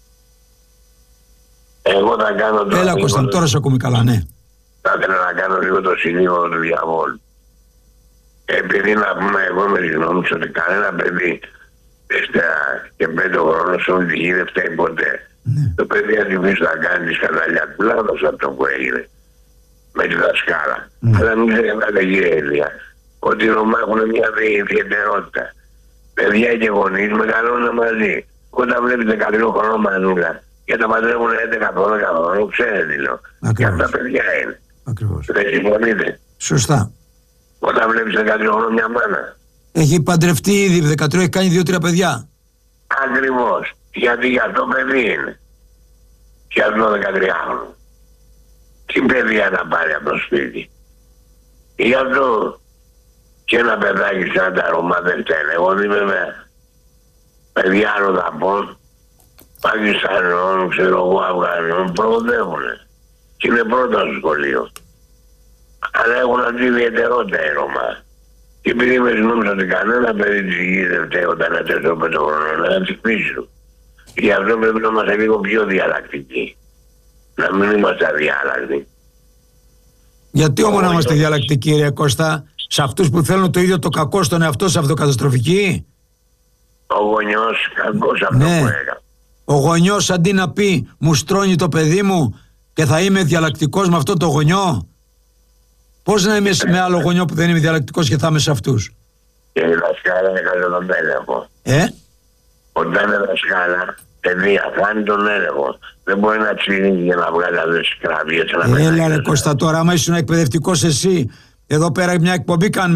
Εγώ θα κάνω το... Έλα Κώστα, τώρα σε ακούμε καλά, ναι. Θα ήθελα να κάνω λίγο το συνήγορο του διαβόλου. Επειδή να πούμε εγώ με τη γνώμη μου ότι κανένα παιδί και 5 χρόνων σε όλη τη γη δεν φταίει ποτέ. Ναι. Το παιδί αντιμετωπίζει να κάνει τη σκανδαλιά του λάθος αυτό που έγινε με τη δασκάλα. Αλλά μην ξεχνάτε κύριε Ηλία ότι οι Ρωμά έχουν μια ιδιαιτερότητα. Παιδιά και γονείς μεγαλώνουν μαζί. Όταν βλέπετε 13 χρονών μανούλα και τα παντρεύουν 11-12 χρόνων, ξέρετε τι λέω. Και αυτά παιδιά είναι. Ακριβώς. Δεν συμφωνείτε? Σωστά. Όταν βλέπεις 13 χρόνων μια μάνα. Έχει παντρευτεί ήδη 13, έχει κάνει 2-3 παιδιά. Ακριβώς. Γιατί για το παιδί είναι. Και αυτό 13χρονο. Τι παιδιά να πάρει από το σπίτι. Γι' αυτό και ένα παιδάκι σαν τα Ρωμά δεν φταίνε. Εγώ δεν είμαι παιδιά άλλο θα πω. Πακιστανών, ξέρω εγώ, Αφγανών, προοδεύουνε. Και είναι πρώτα στο σχολείο. Αλλά έχουν αυτή ιδιαιτερότητα οι Ρωμά. Και επειδή είμαι νόμιζα ότι κανένα παιδί της γης δεν φταίει όταν είναι 4-5 χρονών, να τις πείσει του. Γι' αυτό πρέπει να είμαστε λίγο πιο διαλλακτικοί. Να μην είμαστε αδιάλλακτοι. Γιατί όμως να είμαστε διαλλακτικοί, ρε Κώστα, σε αυτούς που θέλουν το ίδιο το κακό στον εαυτό σε αυτοκαταστροφική? Ο γονιός κακός αυτό ναι. που έκανε. Ο γονιός αντί να πει μου στρώνει το παιδί μου και θα είμαι διαλλακτικός με αυτό το γονιό. Πώς να είμαι με άλλο γονιό που δεν είμαι διαλλακτικός και θα είμαι σε αυτούς? Και η δασκάλα έκανε τον έλεγχο. Όταν είναι δασκάλα, παιδεία, κάνει τον έλεγχο. Δεν μπορεί να τσινίζει για να βγάλει άλλες κραυγές. Έλα ρε Κώστα τώρα, άμα ήσουν εκπαιδευτικός εσύ, εδώ πέρα μια εκπομπή κάνουμε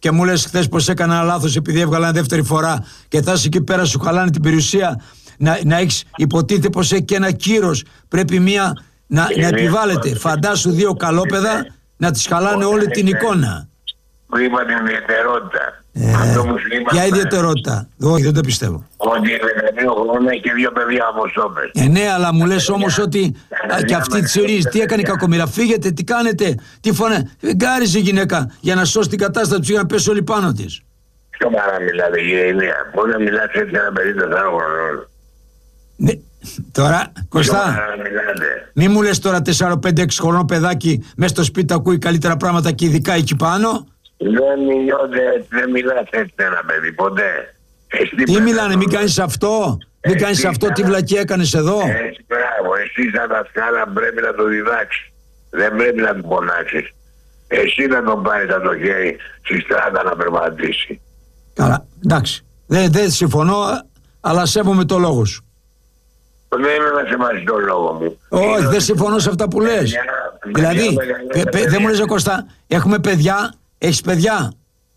και μου λες χθες πως έκανα λάθος επειδή έβγαλα δεύτερη φορά και θα είσαι εκεί πέρα, σου χαλάνε την περιουσία, να έχεις, υποτίθεται πως έχει και ένα κύρος, πρέπει να επιβάλλεται. Φαντάσου 2 καλόπαιδα να τις χαλάνε όλη την εικόνα. Μου είπα την ιδιαιτερότητα. Ποια ιδιαιτερότητα? Όχι, δεν το πιστεύω. Ότι είναι 2 χρόνια και 2 παιδιά όπως ναι, αλλά μου λες όμως ότι και αυτή τη σειρίζεις. Τι έκανε η κακομοίρα? Φύγετε, τι κάνετε, τι φωνέ. Γκάριζε η γυναίκα για να σώσει την κατάσταση του, για να πέσει όλοι πάνω της. Ποιο παραμιλάτε, κύριε Ηλία? Μπορεί να μιλάτε έτσι ένα παιδί 4 χρονών? Ναι, τώρα, Κωστά, μη μου λες τώρα 4-5-6 χρονών παιδάκι μέσα στο σπίτι ακούει καλύτερα πράγματα και ειδικά εκεί πάνω. Δεν μιλάς έτσι ένα παιδί, ποτέ. Τι μιλάνε, μην κάνεις αυτό, μην κάνεις αυτό, τι βλακία έκανες εδώ. Έτσι, μπράβο, εσύ σαν δασκάλα πρέπει να το διδάξεις. Δεν πρέπει να του πονάξεις. Εσύ να τον πάρεις από το χέρι στη στράτα να περπατήσει. Καλά, εντάξει, δεν συμφωνώ, αλλά σέβομαι το λόγο σου. Δεν είναι να σεβάσεις το λόγο μου. Όχι, δεν συμφωνώ σε αυτά που λες. Δηλαδή, δεν μου λες, Κώστα, έχουμε παιδιά, έχεις παιδιά?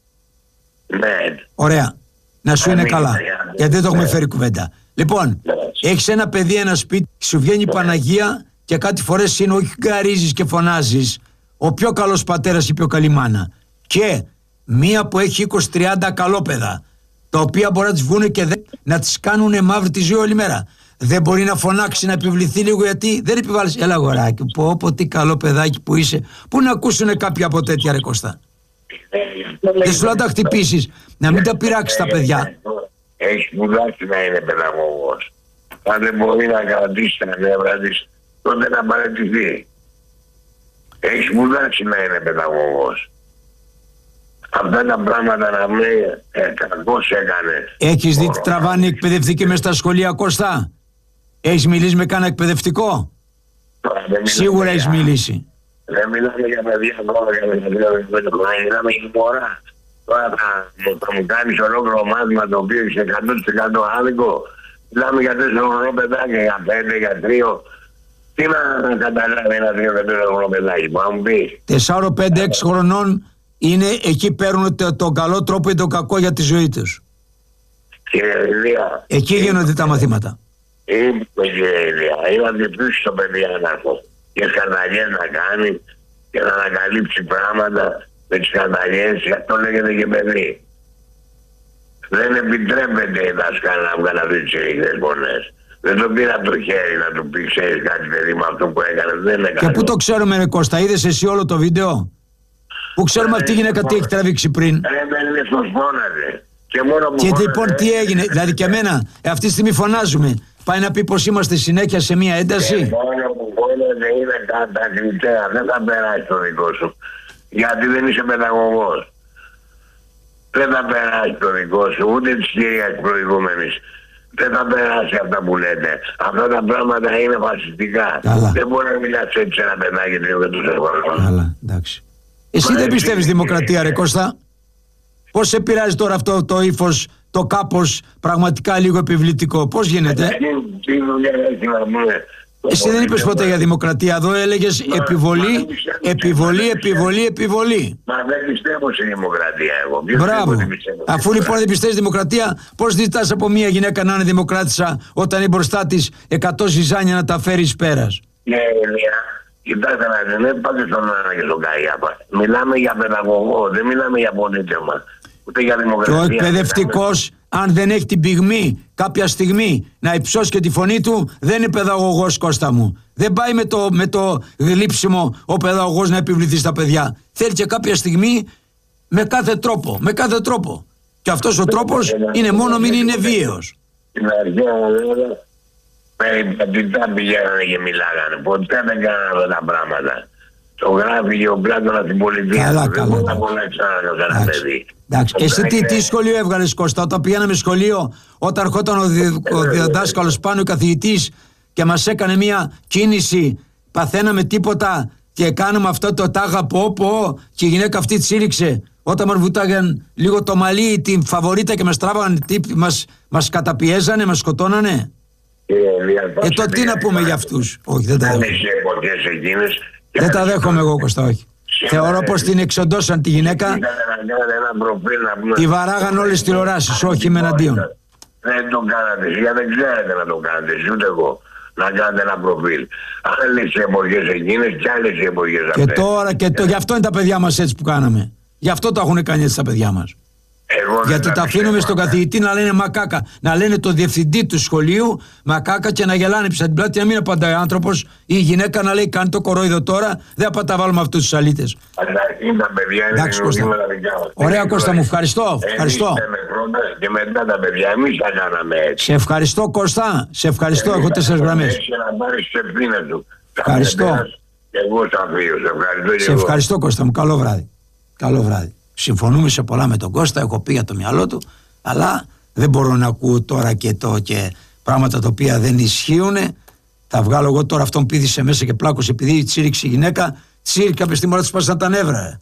Ναι. Ωραία. Να σου είναι καλά. Γιατί δεν το έχουμε φέρει κουβέντα. Λοιπόν, έχεις ένα παιδί, ένα σπίτι, σου βγαίνει η Παναγία και κάτι φορές είναι όχι γκαρίζεις και φωνάζεις, ο πιο καλός πατέρας ή πιο καλή μάνα. Και μία που έχει 20-30 καλόπαιδα, τα οποία μπορεί να τις βγουν και να τις κάνουν μαύρη τη ζωή όλη μέρα. Δεν μπορεί να φωνάξει, να επιβληθεί λίγο, γιατί δεν επιβάλλεις. Έλα αγοράκι, πω τι καλό παιδάκι που είσαι. Πού να ακούσουν κάποιοι από τέτοια, ρε Κώστα? Δεν σου να τα χτυπήσεις, να μην τα πειράξεις τα παιδιά. Έχει σπουδάσει να είναι παιδαγωγός. Αν δεν μπορεί να κρατήσει τα νεύρα της, τότε να παραιτηθεί. Έχει σπουδάσει να είναι παιδαγωγός. Αυτά τα πράγματα να μην κακώς έκανε. Έχεις δει τι τραβάνε οι εκπαιδευτικοί μες στα σχολεία, Κώστα? Έχεις μιλήσει με κανένα εκπαιδευτικό? Σίγουρα έχεις μιλήσει. Δεν μιλάμε για παιδιά ακόμα, μιλάμε για μωρά. Τώρα θα μου κάνεις ολόκληρο μάθημα το οποίο είσαι 100% άδικο. Μιλάμε για 4 χρονών παιδάκια, για 5, για 3. Τι να καταλάβει ένα 2-4 χρονών παιδάκι, που να μου πεις. 4, 5, 6 χρονών είναι εκεί, παίρνουν τον καλό τρόπο ή τον κακό για τη ζωή τους. Εκεί γίνονται τα μαθήματα. Είπε κύριε Ηλία, είδατε πίσω στο παιδί άναρχο και σκανταλιές να κάνει και να ανακαλύψει πράγματα με τις σκανταλιές, αυτό λέγεται και παιδί. Δεν επιτρέπεται η δασκάλα να βγάλει αυτές τις ίδιες φωνές. Δεν το πήρα από το χέρι να του πει, ξέρεις κάτι παιδί με αυτό που έκανε, δεν έκανε. Και πού το ξέρουμε, ρε Κώστα, είδες εσύ όλο το βίντεο? Πού ξέρουμε αυτή η γυναίκα τι έχει τραβήξει πριν? Δεν είναι στο φώναζε. Και λοιπόν τι έγινε, δηλαδή και εμένα, αυτή τη στιγμή φωνάζουμε. Πάει να πει πως είμαστε συνέχεια σε μια ένταση. Μόνο που φώναζε είναι κατακριτέα, δεν θα περάσει το δικό σου. Γιατί δεν είσαι παιδαγωγός. Δεν θα περάσει το δικό σου, ούτε της κυρίας προηγούμενης. Δεν θα περάσει αυτά που λέτε. Αυτά τα πράγματα είναι φασιστικά. Καλά. Δεν μπορεί να μιλάς έτσι σε ένα παιδάκι 3 και 4 χρόνια. Καλά, εντάξει. Εσύ δεν πιστεύεις δημοκρατία, ρε Κώστα? Πώς σε πειράζει τώρα αυτό το ύφος, το κάπως πραγματικά λίγο επιβλητικό? Πώς γίνεται? Εσύ δεν είπες ποτέ για δημοκρατία. Εδώ έλεγες επιβολή. Μα δεν πιστεύω στη δημοκρατία εγώ. Μπράβο. Αφού λοιπόν δεν πιστεύεις δημοκρατία, πώς ζητάς από μια γυναίκα να είναι δημοκράτησα όταν είναι μπροστά της 100 ζυζάνια να τα φέρεις πέρας? Ναι, κοιτάξτε να δεν πάτε στον Άννα και στον Καϊάπα. Μιλάμε για παιδαγωγό, δεν μιλάμε για πολίτευμα. Ούτε για δημοκρατία. Και ο εκπαιδευτικός, αν δεν έχει την πυγμή κάποια στιγμή να υψώσει και τη φωνή του, δεν είναι παιδαγωγός, Κώστα μου. Δεν πάει με το γλύψιμο ο παιδαγωγός να επιβληθεί στα παιδιά. Θέλει και κάποια στιγμή με κάθε τρόπο. Και αυτός ο τρόπος είναι μόνο μην είναι βίαιος. Στην αρχαία Ελλάδα περιπατητά πηγαίνανε και μιλάγανε. Ποτέ δεν κάνανε αυτά τα πράγματα. Το γράφει και ο Πλάτωνας στην πολιτεία. Καλά. Δεν μπορεί να απολέξει ένα παιδί. Εντάξει. Εσύ τι σχολείο έβγαλες, Κώστα? Όταν πηγαίναμε σχολείο, όταν ερχόταν ο διδάσκαλος πάνω, ο καθηγητής, και μας έκανε μια κίνηση, παθαίναμε τίποτα και κάναμε αυτό το τάγα πω και η γυναίκα αυτή τσίριξε. Όταν μας βουτάγαν λίγο το μαλλί, την φαβορίτα και μας τράβαγαν, μας καταπιέζανε, μας σκοτώνανε. Το τι να πούμε για αυτούς? Όχι, δεν τα δέχομαι. Δεν τα δέχομαι εγώ, Κώστα, όχι. Θεωρώ πως την εξοντώσαν τη γυναίκα. Τη βαράγαν όλες τις τηλεοράσεις, όχι με εναντίον. Δεν το κάνατε εσείς, δεν ξέρετε να το κάνετε εσείς, ούτε εγώ. Να κάνετε ένα προφίλ. Άλλες εποχές εκείνες και άλλες εποχές αυτές. Και τώρα, γι' αυτό είναι τα παιδιά μας έτσι που κάναμε. Γι' αυτό τα έχουν κάνει έτσι τα παιδιά μας. Γιατί τα αφήνουμε στον καθηγητή να λένε μακάκα. Να λένε το διευθυντή του σχολείου μακάκα και να γελάνε πίσω την πλάτη. Να μην απαντάει ο άνθρωπος ή η γυναίκα να λέει: κάνει το κορόιδο τώρα. Δεν θα τα βάλουμε αυτούς τους αλήτες. Εντάξει, Κώστα. Ωραία, Κώστα μου, ευχαριστώ. Ευχαριστώ. Και μετά τα παιδιά, εμείς τα κάναμε έτσι. Σε ευχαριστώ, Κώστα. Σε ευχαριστώ. Έχω 4 γραμμές. Έχει να πάρει σε πείνα του. Ευχαριστώ. Και εγώ σαν φίλος. Ευχαριστώ. Σε ευχαριστώ, Κώστα μου. Καλό βράδυ. Καλό βράδυ. Συμφωνούμε σε πολλά με τον Κώστα, έχω πει για το μυαλό του, αλλά δεν μπορώ να ακούω τώρα και πράγματα τα οποία δεν ισχύουν. Θα βγάλω εγώ τώρα αυτόν πήδησε μέσα και πλάκωσε επειδή τσίριξε η γυναίκα, τσίριξε κάποια στιγμή ώρα της σπάσαν τα νεύρα.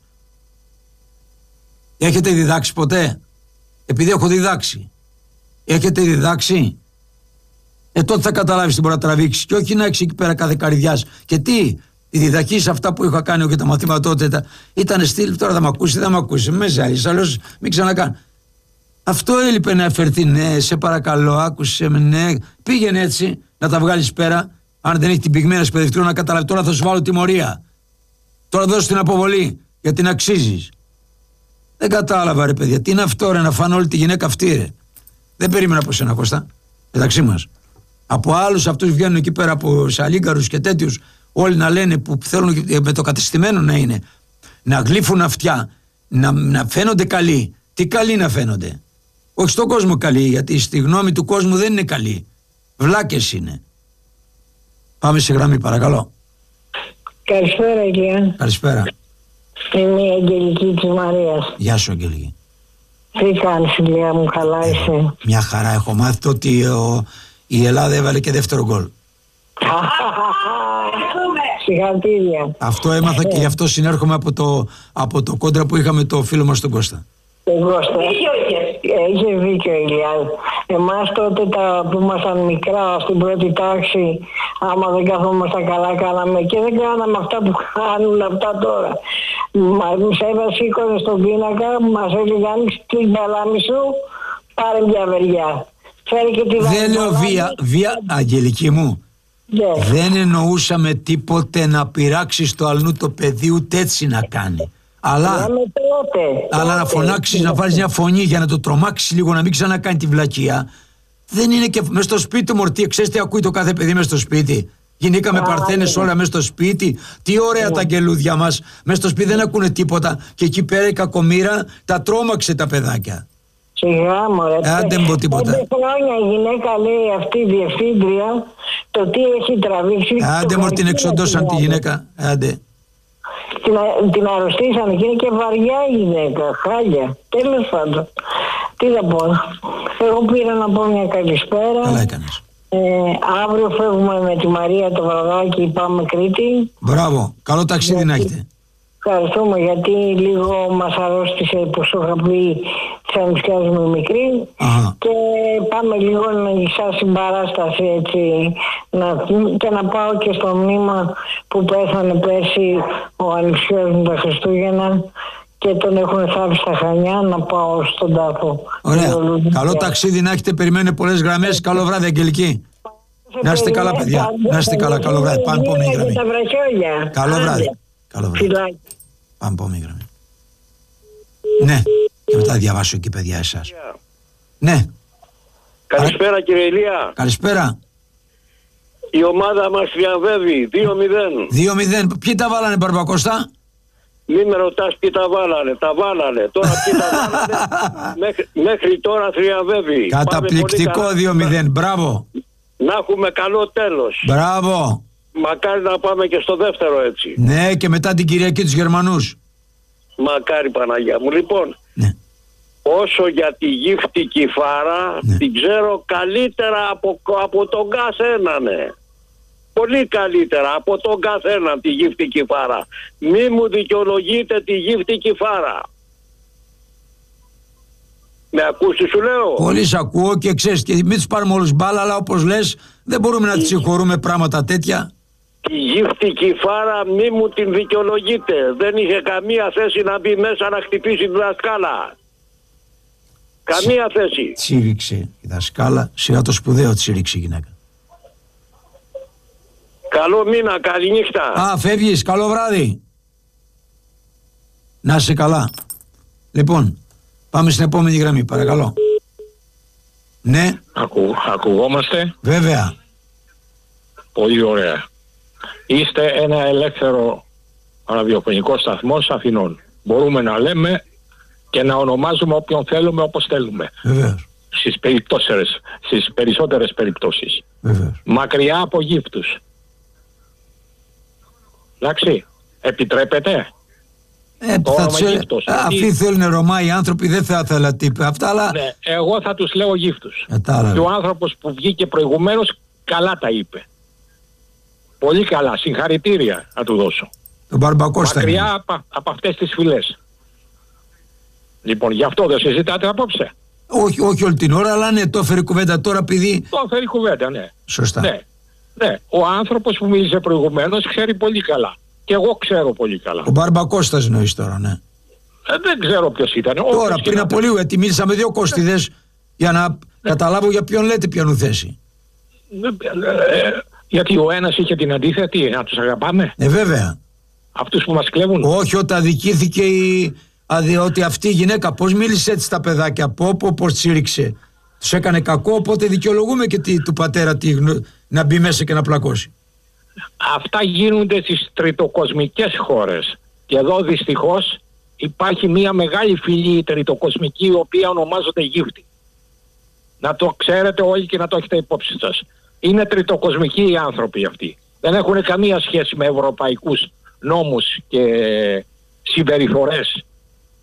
Έχετε διδάξει ποτέ? Επειδή έχω διδάξει. Έχετε διδάξει? Τότε θα καταλάβεις τι μπορεί να τραβήξει και όχι να έχεις εκεί πέρα κάθε καρδιάς. Και τι? Η διδαχή σε αυτά που είχα κάνει και τα μαθήματα τότε ήταν στυλ. Τώρα θα μ' ακούσει, δεν θα μ' ακούσει. Με ζάλεις, αλλιώς μην ξανακάνω. Αυτό έλειπε να εφερθεί. Ναι, σε παρακαλώ, άκουσε με, ναι. Πήγαινε έτσι να τα βγάλεις πέρα. Αν δεν έχει την πυγμένη εκπαιδευτικό να καταλάβει. Τώρα θα σου βάλω τιμωρία. Τώρα δώσ' την αποβολή γιατί την αξίζεις. Δεν κατάλαβα, ρε παιδιά. Τι είναι αυτό, ρε, να φάνε όλη τη γυναίκα αυτή, ρε. Δεν περίμενα από σένα, Κώστα. Μεταξύ μας. Από άλλους αυτούς βγαίνουν εκεί πέρα από σαλίγκαρους και τέτοιους. Όλοι να λένε που θέλουν με το κατεστημένο να είναι. Να γλύφουν αυτιά. Να φαίνονται καλοί. Τι καλοί να φαίνονται? Όχι στον κόσμο καλοί, γιατί στη γνώμη του κόσμου δεν είναι καλοί. Βλάκες είναι. Πάμε σε γραμμή, παρακαλώ. Καλησπέρα, Ηλία. Καλησπέρα. Είμαι η Αγγελική της Μαρίας. Γεια σου, Αγγελική. Τι κάνεις, Ηλία μου, καλά είσαι? Μια χαρά. Έχω μάθει ότι η Ελλάδα έβαλε και δεύτερο γκολ. Συγχαρητήρια. Αυτό έμαθα και γι' αυτό συνέρχομαι από το κόντρα που είχαμε το φίλο μας τον Κώστα. Κώστα, είχε δίκιο, Ηλιά. Εμάς τότε που ήμασταν μικρά στην πρώτη τάξη, άμα δεν καθόμασταν καλά κάναμε και δεν κάναμε αυτά που κάνουν αυτά τώρα. Μας σήκωνε στον πίνακα, μας έλεγε άνοιξε την παλάμη σου, πάρε μια βεριά. Δεν λέω βία, Αγγελική μου. Yeah. Δεν εννοούσαμε τίποτε να πειράξεις το αλλού το παιδί, ούτε έτσι να κάνει. Αλλά να φωνάξεις, να βάλεις μια φωνή για να το τρομάξεις λίγο, να μην ξανακάνει τη βλακεία. Δεν είναι και μες στο σπίτι του μορτή. Ξέρεις τι ακούει το κάθε παιδί μες στο σπίτι? Γυναίκα παρθένες όλα μες στο σπίτι. Τι ωραία τα αγγελούδια μας. Μες στο σπίτι δεν ακούνε τίποτα. Και εκεί πέρα η κακομοίρα τα τρόμαξε τα παιδάκια. Σιγά μωρέ. Άντε μπω τίποτα. 5 χρόνια η γυναίκα λέει αυτή η διευθύντρια το τι έχει τραβήξει. Άντε μωρέ, την εξοντώσαν τη γυναίκα. Άντε. Την αρρωστήσαν και είναι και βαριά η γυναίκα. Χάλια. Τέλος πάντων. Τι θα πω. Εγώ πήρα να πω μια καλησπέρα. Καλά έκανες. Αύριο φεύγουμε με τη Μαρία το βραδάκι, πάμε Κρήτη. Μπράβο. Καλό ταξίδι να έχετε. Ευχαριστούμε γιατί λίγο μας αρρώστησε που σου είχα πει τις ανιψιάς μου μικρή. Και πάμε λίγο σαν συμπαράσταση έτσι και να πάω και στο μνήμα που πέθανε πέρσι ο ανιψιός μου τα Χριστούγεννα και τον έχουν θάβει στα Χανιά, να πάω στον τάφο. Ωραία. Καλό ταξίδι να έχετε, περιμένουν πολλές γραμμές. Καλό βράδυ, Αγγελική. Να είστε καλά, παιδιά. Να είστε καλά, καλό βράδυ. Πάμε επόμενη γραμμή. Καλό βράδυ. Καλό βράδυ. Πάμε επόμενη γραμμή. Ναι, και μετά διαβάσω εκεί, παιδιά, εσάς. Ναι. Καλησπέρα, κύριε Ηλία. Καλησπέρα. Η ομάδα μας διαβεύει 2-0. 2-0. Ποιοι τα βάλανε, Μπαρμπακώστα? Μην με ρωτάς ποιοι τα βάλανε. Τα βάλανε. Τώρα ποιοι τα βάλανε. Μέχρι τώρα θριαβεύει. Καταπληκτικό 2-0. Μπράβο. Να έχουμε καλό τέλος. Μπράβο. Μακάρι να πάμε και στο δεύτερο έτσι. Ναι, και μετά την Κυριακή τους Γερμανούς. Μακάρι, Παναγιά μου. Λοιπόν, ναι. Όσο για τη γύφτη Κηφάρα, ναι, την ξέρω καλύτερα από τον καθέναν. Πολύ καλύτερα από τον καθέναν τη γύφτη Κηφάρα. Μη μου δικαιολογείτε τη γύφτη Κηφάρα. Με ακούς τι σου λέω? Πολύ σ' ακούω και ξέρεις και μην τους πάρουμε όλους μπάλα, αλλά όπως λες δεν μπορούμε να τις συγχωρούμε πράγματα τέτοια. Τη γύφτικη φάρα μη μου την δικαιολογείτε. Δεν είχε καμία θέση να μπει μέσα να χτυπήσει τη δασκάλα. Καμία θέση. Τσίριξε η δασκάλα, σειρά το σπουδαίο τσίριξε η γυναίκα. Καλό μήνα, καληνύχτα. Α, φεύγεις, καλό βράδυ. Να είσαι καλά. Λοιπόν, πάμε στην επόμενη γραμμή, παρακαλώ. Ναι. Ακουγόμαστε. Βέβαια. Πολύ ωραία. Είστε ένα ελεύθερο ραδιοφωνικό σταθμό Αθηνών. Μπορούμε να λέμε και να ονομάζουμε όποιον θέλουμε όπως θέλουμε. Βεβαίως. Στις περισσότερες περιπτώσεις. Βεβαίως. Μακριά από γύφτους. Εντάξει, επιτρέπετε. Αυτοί θέλουν Ρωμά, οι άνθρωποι δεν θα ήθελα τύπη αυτά, αλλά... Ναι, εγώ θα τους λέω γύφτους. Και ο άνθρωπος που βγήκε προηγουμένως καλά τα είπε. Πολύ καλά, συγχαρητήρια να του δώσω. Τον Μπαρμπακώστα. Μακριά από αυτές τις φυλές. Λοιπόν, γι' αυτό δεν συζητάτε απόψε. Όχι όλη την ώρα, αλλά ναι, το έφερε κουβέντα τώρα επειδή... Το έφερε κουβέντα, ναι. Σωστά. Ναι. Ο άνθρωπος που μίλησε προηγουμένως ξέρει πολύ καλά. Και εγώ ξέρω πολύ καλά. Ο Μπαρμπακώστας εννοείς τώρα, ναι. Δεν ξέρω ποιος ήταν. Τώρα, πριν από λίγο, γιατί μίλησα με δύο Κώστιδες για να καταλάβω για ποιον λέτε ποιον θέση. Γιατί ο ένας είχε την αντίθετη, να τους αγαπάμε. Βέβαια. Αυτούς που μας κλέβουν. Όχι, όταν αδικήθηκε ότι αυτή η γυναίκα πώς μίλησε έτσι στα παιδάκια, πώς τσίριξε. Τους έκανε κακό, οπότε δικαιολογούμε και του πατέρα να μπει μέσα και να πλακώσει. Αυτά γίνονται στις τριτοκοσμικές χώρες. Και εδώ δυστυχώς υπάρχει μια μεγάλη φυλή τριτοκοσμική, η οποία ονομάζεται γύφτη. Να το ξέρετε όλοι και να το έχετε υπόψη σας. Είναι τριτοκοσμικοί οι άνθρωποι αυτοί. Δεν έχουν καμία σχέση με ευρωπαϊκούς νόμους και συμπεριφορές.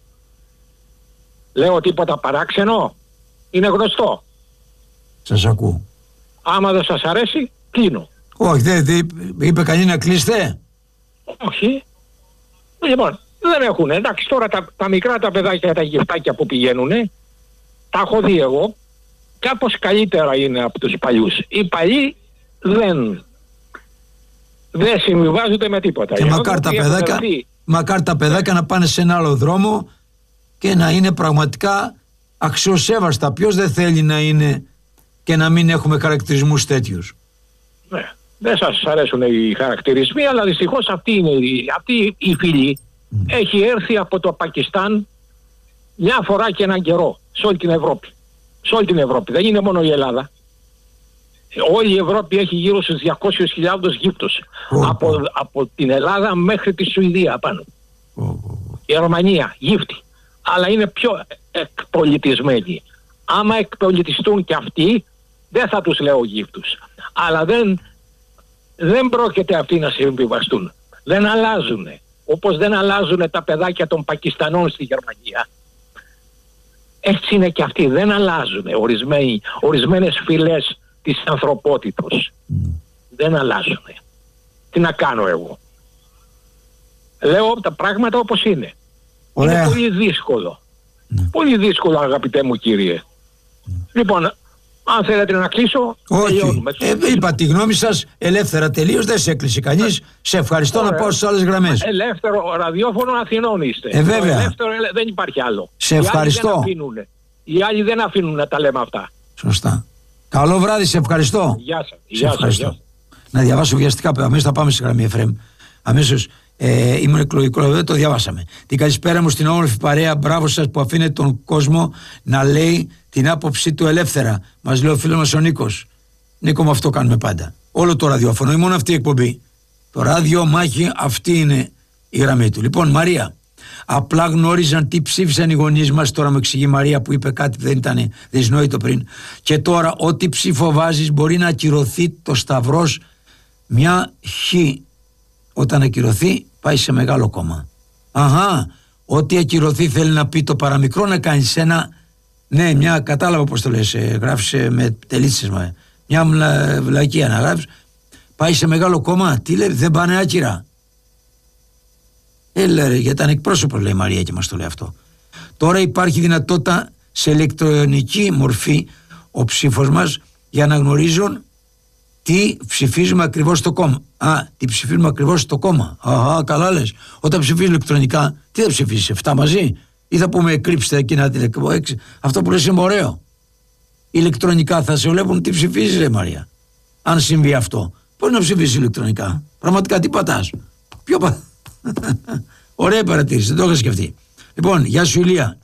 Λέω τίποτα παράξενο? Είναι γνωστό. Σας ακούω. Άμα δεν σας αρέσει, κλείνω. Όχι, δεν είπε κανεί να κλείστε. Όχι. Λοιπόν, δεν έχουν. Εντάξει, τώρα τα μικρά τα παιδάκια, τα γυφτάκια που πηγαίνουνε, τα έχω δει εγώ, κάπως καλύτερα είναι από τους παλιούς. Οι παλιοί δεν συμβιβάζονται με τίποτα. Και μακάρι τα παιδάκια να πάνε σε ένα άλλο δρόμο και να είναι πραγματικά αξιοσέβαστα. Ποιος δεν θέλει να είναι και να μην έχουμε χαρακτηρισμούς τέτοιους? Ναι. Δεν σας αρέσουν οι χαρακτηρισμοί, αλλά δυστυχώς αυτή η φυλή έχει έρθει από το Πακιστάν μια φορά και έναν καιρό σε όλη την Ευρώπη. Σε όλη την Ευρώπη, δεν είναι μόνο η Ελλάδα. Όλη η Ευρώπη έχει γύρω στους 200.000 γύφτους. Από την Ελλάδα μέχρι τη Σουηδία πάνω. Η Ρωμανία, γύφτη. Αλλά είναι πιο εκπολιτισμένοι. Άμα εκπολιτιστούν και αυτοί, δεν θα τους λέω γύφτους. Αλλά δεν πρόκειται αυτοί να συμβιβαστούν. Δεν αλλάζουν. Όπως δεν αλλάζουν τα παιδάκια των Πακιστανών στη Γερμανία. Έτσι είναι και αυτοί. Δεν αλλάζουν ορισμένες φυλές της ανθρωπότητος. Δεν αλλάζουν. Τι να κάνω εγώ? Λέω τα πράγματα όπως είναι. Ωραία. Είναι πολύ δύσκολο. Πολύ δύσκολο, αγαπητέ μου κύριε. Λοιπόν, αν θέλετε να κλείσω, όχι. Είπα τη γνώμη σας ελεύθερα τελείως, δεν σε έκλεισε κανείς. Σε ευχαριστώ. Ωραία. Να πάω στις άλλες γραμμές. Ελεύθερο ραδιόφωνο Αθηνών είστε. Βέβαια. Ελεύθερο, δεν υπάρχει άλλο. Σε ευχαριστώ. Οι άλλοι δεν αφήνουν να τα λέμε αυτά. Σωστά. Καλό βράδυ, σε ευχαριστώ. Γεια σας. Να διαβάσω βιαστικά, αμέσως θα πάμε στη γραμμή Εφραίμ. Αμέσως ήμουν εκλογικό, δεν το διαβάσαμε. Την καλησπέρα μου στην όμορφη παρέα. Μπράβο σας που αφήνετε τον κόσμο να λέει την άποψή του ελεύθερα. Μας λέει ο φίλος μας ο Νίκος. Νίκο, με αυτό κάνουμε πάντα. Όλο το ραδιόφωνο, ή μόνο αυτή η εκπομπή. Το ράδιο μάχη, αυτή είναι η γραμμή του. Λοιπόν, Μαρία, απλά γνώριζαν τι ψήφισαν οι γονείς μας. Τώρα μου εξηγεί η Μαρία που είπε κάτι που δεν ήταν δυσνόητο πριν. Και τώρα, ό,τι ψήφο βάζεις μπορεί να ακυρωθεί το σταυρός μια χ. Όταν ακυρωθεί, πάει σε μεγάλο κόμμα. Αχα, ό,τι ακυρωθεί θέλει να πει το παραμικρό να κάνεις ένα. Ναι, μια, κατάλαβα πώς το λες, γράφεις με τελίτσες, μια βλακεία να γράφεις, πάει σε μεγάλο κόμμα. Τι λέει, δεν πάνε άκυρα? Έλα ρε, γιατί ήταν εκπρόσωπος, λέει η Μαρία και μας το λέει αυτό. Τώρα υπάρχει δυνατότητα σε ηλεκτρονική μορφή ο ψήφος μας για να γνωρίζουν τι ψηφίζουμε ακριβώς στο κόμμα. Τι ψηφίζουμε ακριβώς στο κόμμα. Καλά λες. Όταν ψηφίζεις ηλεκτρονικά, τι θα ψηφίσεις, 7 μαζί, ή θα πούμε κρύψτε εκεί να τηλεκπώ 6. Αυτό που λες είναι ωραίο. Ηλεκτρονικά θα σε βλέπουν τι ψηφίζεις, ρε Μαρία. Αν συμβεί αυτό, πώς να ψηφίσεις ηλεκτρονικά. Πραγματικά τι πατάς. Ωραία παρατήρηση, δεν το είχα σκεφτεί. Λοιπόν, γεια σου Ηλία.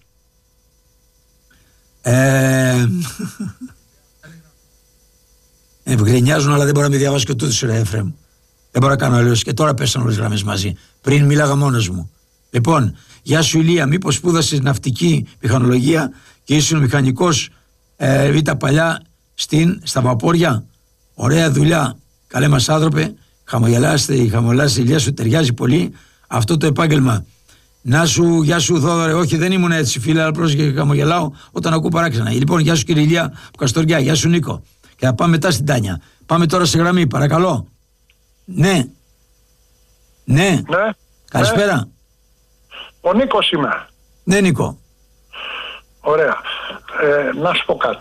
Γκρινιάζουν, αλλά δεν μπορώ να με διαβάσει και τούτος, ρε Εφραίμ. Δεν μπορώ να κάνω αλλιώς. Και τώρα πέσαν όλες τις γραμμές μαζί. Πριν μίλαγα μόνος μου. Λοιπόν, γεια σου Ηλία, μήπως σπούδασες ναυτική μηχανολογία και ήσουν μηχανικός β' παλιά στα Βαπόρια. Ωραία δουλειά. Καλέ μας άνθρωπε. Χαμογελάστε, η Ηλία σου ταιριάζει πολύ αυτό το επάγγελμα. Να σου, γεια σου Θόδωρε. Όχι, δεν ήμουν έτσι φίλε, αλλά πρόσεχε και χαμογελάω όταν ακούω παράξενα. Λοιπόν, γεια σου κύριε Ηλία από Καστοριά, γεια σου Νίκο. Και θα πάμε μετά στην Τάνια. Πάμε τώρα σε γραμμή, παρακαλώ. Ναι. Καλησπέρα. Ναι. Ο Νίκος είμαι. Ναι, Νίκο. Ωραία. Να σου πω κάτι.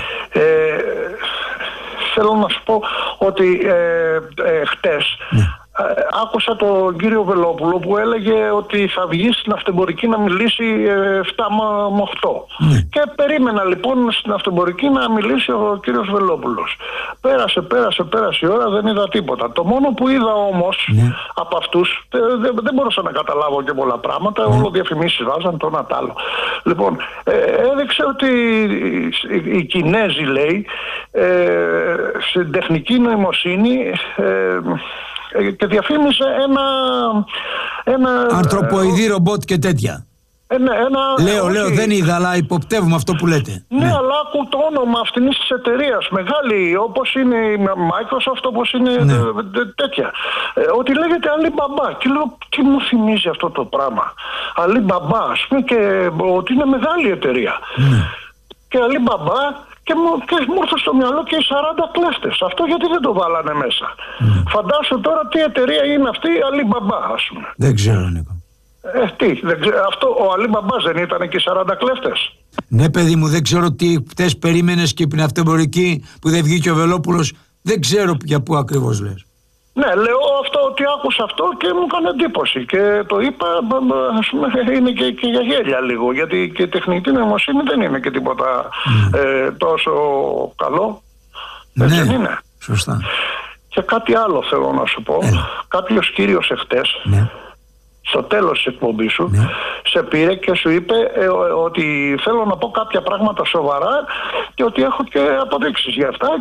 Θέλω να σου πω ότι χτες άκουσα τον κύριο Βελόπουλο που έλεγε ότι θα βγει στην αυτεμπορική να μιλήσει 7 με 8. Και περίμενα λοιπόν στην αυτεμπορική να μιλήσει ο κύριος Βελόπουλος. Πέρασε η ώρα, δεν είδα τίποτα. Το μόνο που είδα όμως από αυτούς, δεν μπορούσα να καταλάβω και πολλά πράγματα, όλο διαφημίσεις βάζαν το ένα τ' άλλο. Λοιπόν, έδειξε ότι οι Κινέζοι, λέει, στην τεχνική νοημοσύνη και διαφήμισε ένα ανθρωποειδή ρομπότ και τέτοια. Λέω, δεν είδα, αλλά υποπτεύουμε αυτό που λέτε. Ναι, αλλά άκου το όνομα αυτής της εταιρείας, μεγάλη, όπως είναι η Microsoft, όπως είναι τέτοια. Ότι λέγεται Alibaba. Και λέω, τι μου θυμίζει αυτό το πράγμα. Alibaba, ας πούμε, και ότι είναι μεγάλη εταιρεία. Και Alibaba. Και μου ήρθε στο μυαλό και οι 40 κλέφτες. Αυτό γιατί δεν το βάλανε μέσα. Φαντάσου τώρα τι εταιρεία είναι αυτή η Alibaba, ας πούμε. Δεν ξέρω, Νίκο. Αυτό ο Alibaba δεν ήταν και οι 40 κλέφτες. Ναι, παιδί μου, δεν ξέρω τι χτες περίμενες και την αυτεμπορική που δεν βγήκε ο Βελόπουλος. Δεν ξέρω για πού ακριβώς λες. Ναι, λέω αυτό, ότι άκουσα αυτό και μου έκανε εντύπωση. Και το είπα, ας πούμε, είναι και για γέλια λίγο. Γιατί και η τεχνητή νοημοσύνη δεν είναι και τίποτα τόσο καλό. Έτσι δεν είναι. Σωστά. Και κάτι άλλο θέλω να σου πω. Κάποιος κύριος εχθές, στο τέλος της εκπομπής σου, σε πήρε και σου είπε ότι θέλω να πω κάποια πράγματα σοβαρά και ότι έχω και αποδείξεις για αυτά.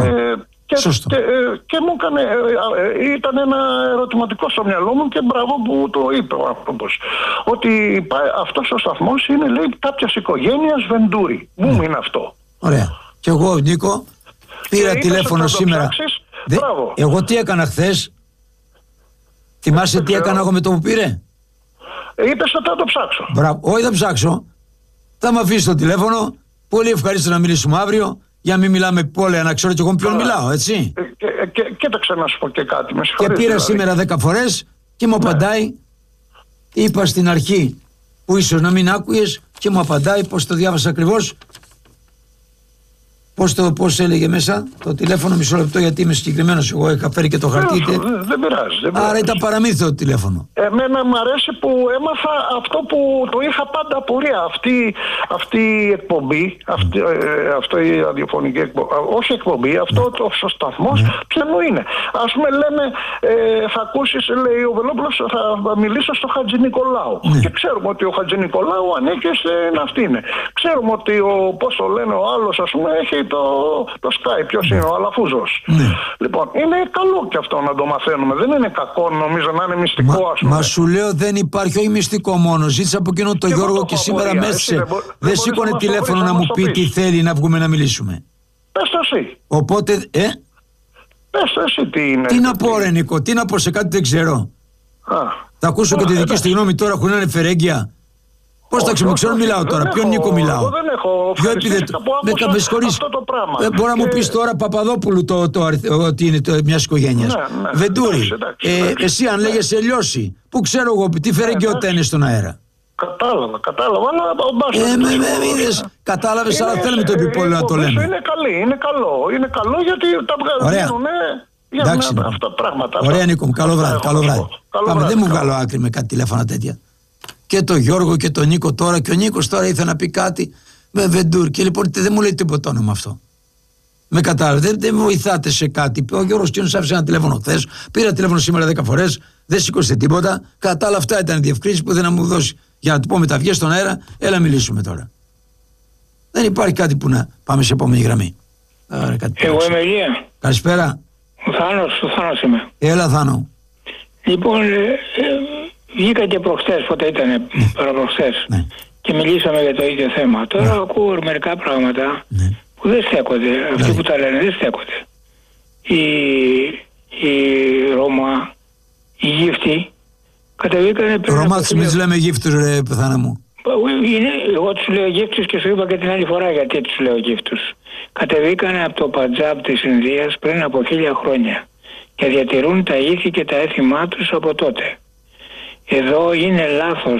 Και μου έκανε, ήταν ένα ερωτηματικό στο μυαλό μου και μπράβο που το είπε ο άνθρωπος. Ότι αυτός ο σταθμός είναι, λέει, κάποιας οικογένειας Βεντούρη. Μου είναι αυτό. Ωραία. Και εγώ, Νίκο, πήρα τηλέφωνο σήμερα. Εγώ τι έκανα χθες? Θυμάσαι τι έκανα εγώ με το που πήρε? Είπες ότι θα το ψάξω. Μπράβο. Όχι, θα ψάξω. Θα με αφήσει το τηλέφωνο. Πολύ ευχαρίστω να μιλήσουμε αύριο. Για να μην μιλάμε πόλεα, να ξέρω κι εγώ με ποιον μιλάω, έτσι. Κοίταξε να σου πω και κάτι. Και πήρα σήμερα 10 φορές και μου απαντάει. Είπα στην αρχή που ίσως να μην άκουγες και μου απαντάει, πώς το διάβασα ακριβώς. Πώς έλεγε μέσα το τηλέφωνο, μισό λεπτό, γιατί είμαι συγκεκριμένος. Εγώ είχα φέρει και το χαρτί. Δεν πειράζει. Άρα ήταν παραμύθι το τηλέφωνο. Εμένα μου αρέσει που έμαθα αυτό που το είχα πάντα απορία. Αυτή η εκπομπή, αυτή η ραδιοφωνική εκπομπή, όχι εκπομπή, αυτό ο σταθμός, ποιανού είναι. Ας πούμε λένε, θα ακούσεις, λέει ο Βελόπουλος, θα μιλήσω στο Χατζη Νικολάου. Και ξέρουμε ότι ο Χατζη Νικολάου ανήκει στην αυτή είναι. Ξέρουμε ότι πώς το λένε ο άλλος, ας πούμε, έχει το Sky, ποιος είναι ο Αλαφούζος. Λοιπόν, είναι καλό και αυτό να το μαθαίνουμε. Δεν είναι κακό, νομίζω, να είναι μυστικό, ας πούμε. Μα σου λέω δεν υπάρχει, όχι μυστικό μόνο. Ζήτησα από εκείνο τον Γιώργο και σήμερα μέσα. Δεν σήκωνε τηλέφωνο να μου πει τι θέλει να βγούμε να μιλήσουμε. Πες το εσύ. Οπότε, πες το εσύ τι είναι. Τι να πω, ρε Νίκο, τι να πω, σε κάτι δεν ξέρω. Θα ακούσω και τη δική στη γνώμη τώρα που είναι φερέγγια. Πώς θα ξέρω, μιλάω τώρα, ποιον Νίκο μιλάω. Εγώ δεν έχω ευχαριστήσει που άκουσα αυτό το πράγμα. Μπορεί να μου πεις τώρα Παπαδόπουλου ότι είναι μιας οικογένειας. Βεντούρη. Εσύ αν λέγεσαι Λιώση, που ξέρω εγώ, τι φερεγγιότητα είναι στον αέρα. Κατάλαβα, αλλά κατάλαβες, αλλά θέλουμε το επιπόλαιο να το λέμε. Είναι καλό γιατί τα βγάζουν για αυτά τα πράγματα. Ωραία, Νίκο, καλό βράδυ. Πάμε, δεν μου βγάλω άκρη με κάτι τηλέφωνα τέτοια. Και το Γιώργο και τον Νίκο τώρα, και ο Νίκος τώρα ήθελε να πει κάτι με Βεντούρ και λοιπόν δεν μου λέει τίποτα όνομα αυτό. Με κατάλαβε, δεν βοηθάτε σε κάτι. Ο Γιώργος Κίνος άφησε ένα τηλέφωνο χθες, πήρα τηλέφωνο σήμερα 10 φορές, δεν σήκωσε τίποτα. Κατά άλλα αυτά ήταν η διευκρίνηση που δεν να μου δώσει. Για να του πω μετά, βγες στον αέρα, έλα μιλήσουμε τώρα. Δεν υπάρχει κάτι που να πάμε σε επόμενη γραμμή. Εγώ είμαι Ηλία. Καλησπέρα. Ο Θάνος είμαι. Έλα, Θάνο. Λοιπόν, βγήκα και προχθές, πότε ήτανε, παραπροχθές, και μιλήσαμε για το ίδιο θέμα. Τώρα ακούω μερικά πράγματα που δεν στέκονται. Αυτοί που τα λένε δεν στέκονται. Η Ρώμα, οι γύφτοι, κατεβήκανε πριν. Ρώμα, εμείς λέμε γύφτους, ρε Θάνα μου. Εγώ τους λέω γύφτους και σου είπα και την άλλη φορά γιατί τους λέω γύφτους. Κατεβήκανε από το Παντζάμπ της Ινδίας πριν από 1000 χρόνια και διατηρούν τα ήθη και τα έθιμά τους από τότε. Εδώ είναι λάθος.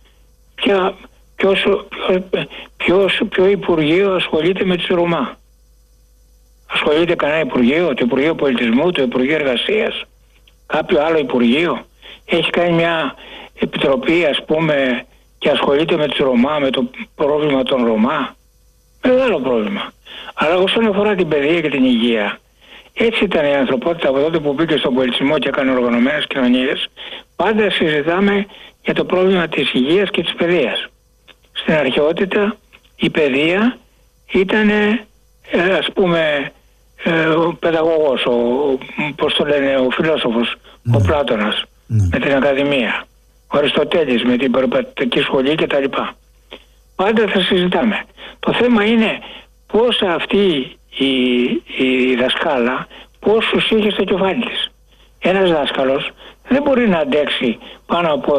Ποιο Υπουργείο ασχολείται με τους Ρωμά? Ασχολείται κανένα Υπουργείο? Το Υπουργείο Πολιτισμού, το Υπουργείο Εργασίας, κάποιο άλλο Υπουργείο? Έχει κάνει μια επιτροπή, ας πούμε, και ασχολείται με τους Ρωμά, με το πρόβλημα των Ρωμά? Μεγάλο πρόβλημα. Αλλά όσον αφορά την παιδεία και την υγεία, έτσι ήταν η ανθρωπότητα από τότε που μπήκε στον πολιτισμό και έκανε οργανωμένες κοινωνίες. Πάντα συζητάμε για το πρόβλημα της υγείας και της παιδείας. Στην αρχαιότητα η παιδεία ήταν, ας πούμε, ο παιδαγωγός, πώς το λένε, ο φιλόσοφος, ο Πλάτωνας με την Ακαδημία, ο Αριστοτέλης με την Περπατική Σχολή κτλ. Πάντα θα συζητάμε. Το θέμα είναι πώς αυτή η δασκάλα, πόσους είχε στο κεφάλι της. Ένας δάσκαλος δεν μπορεί να αντέξει πάνω από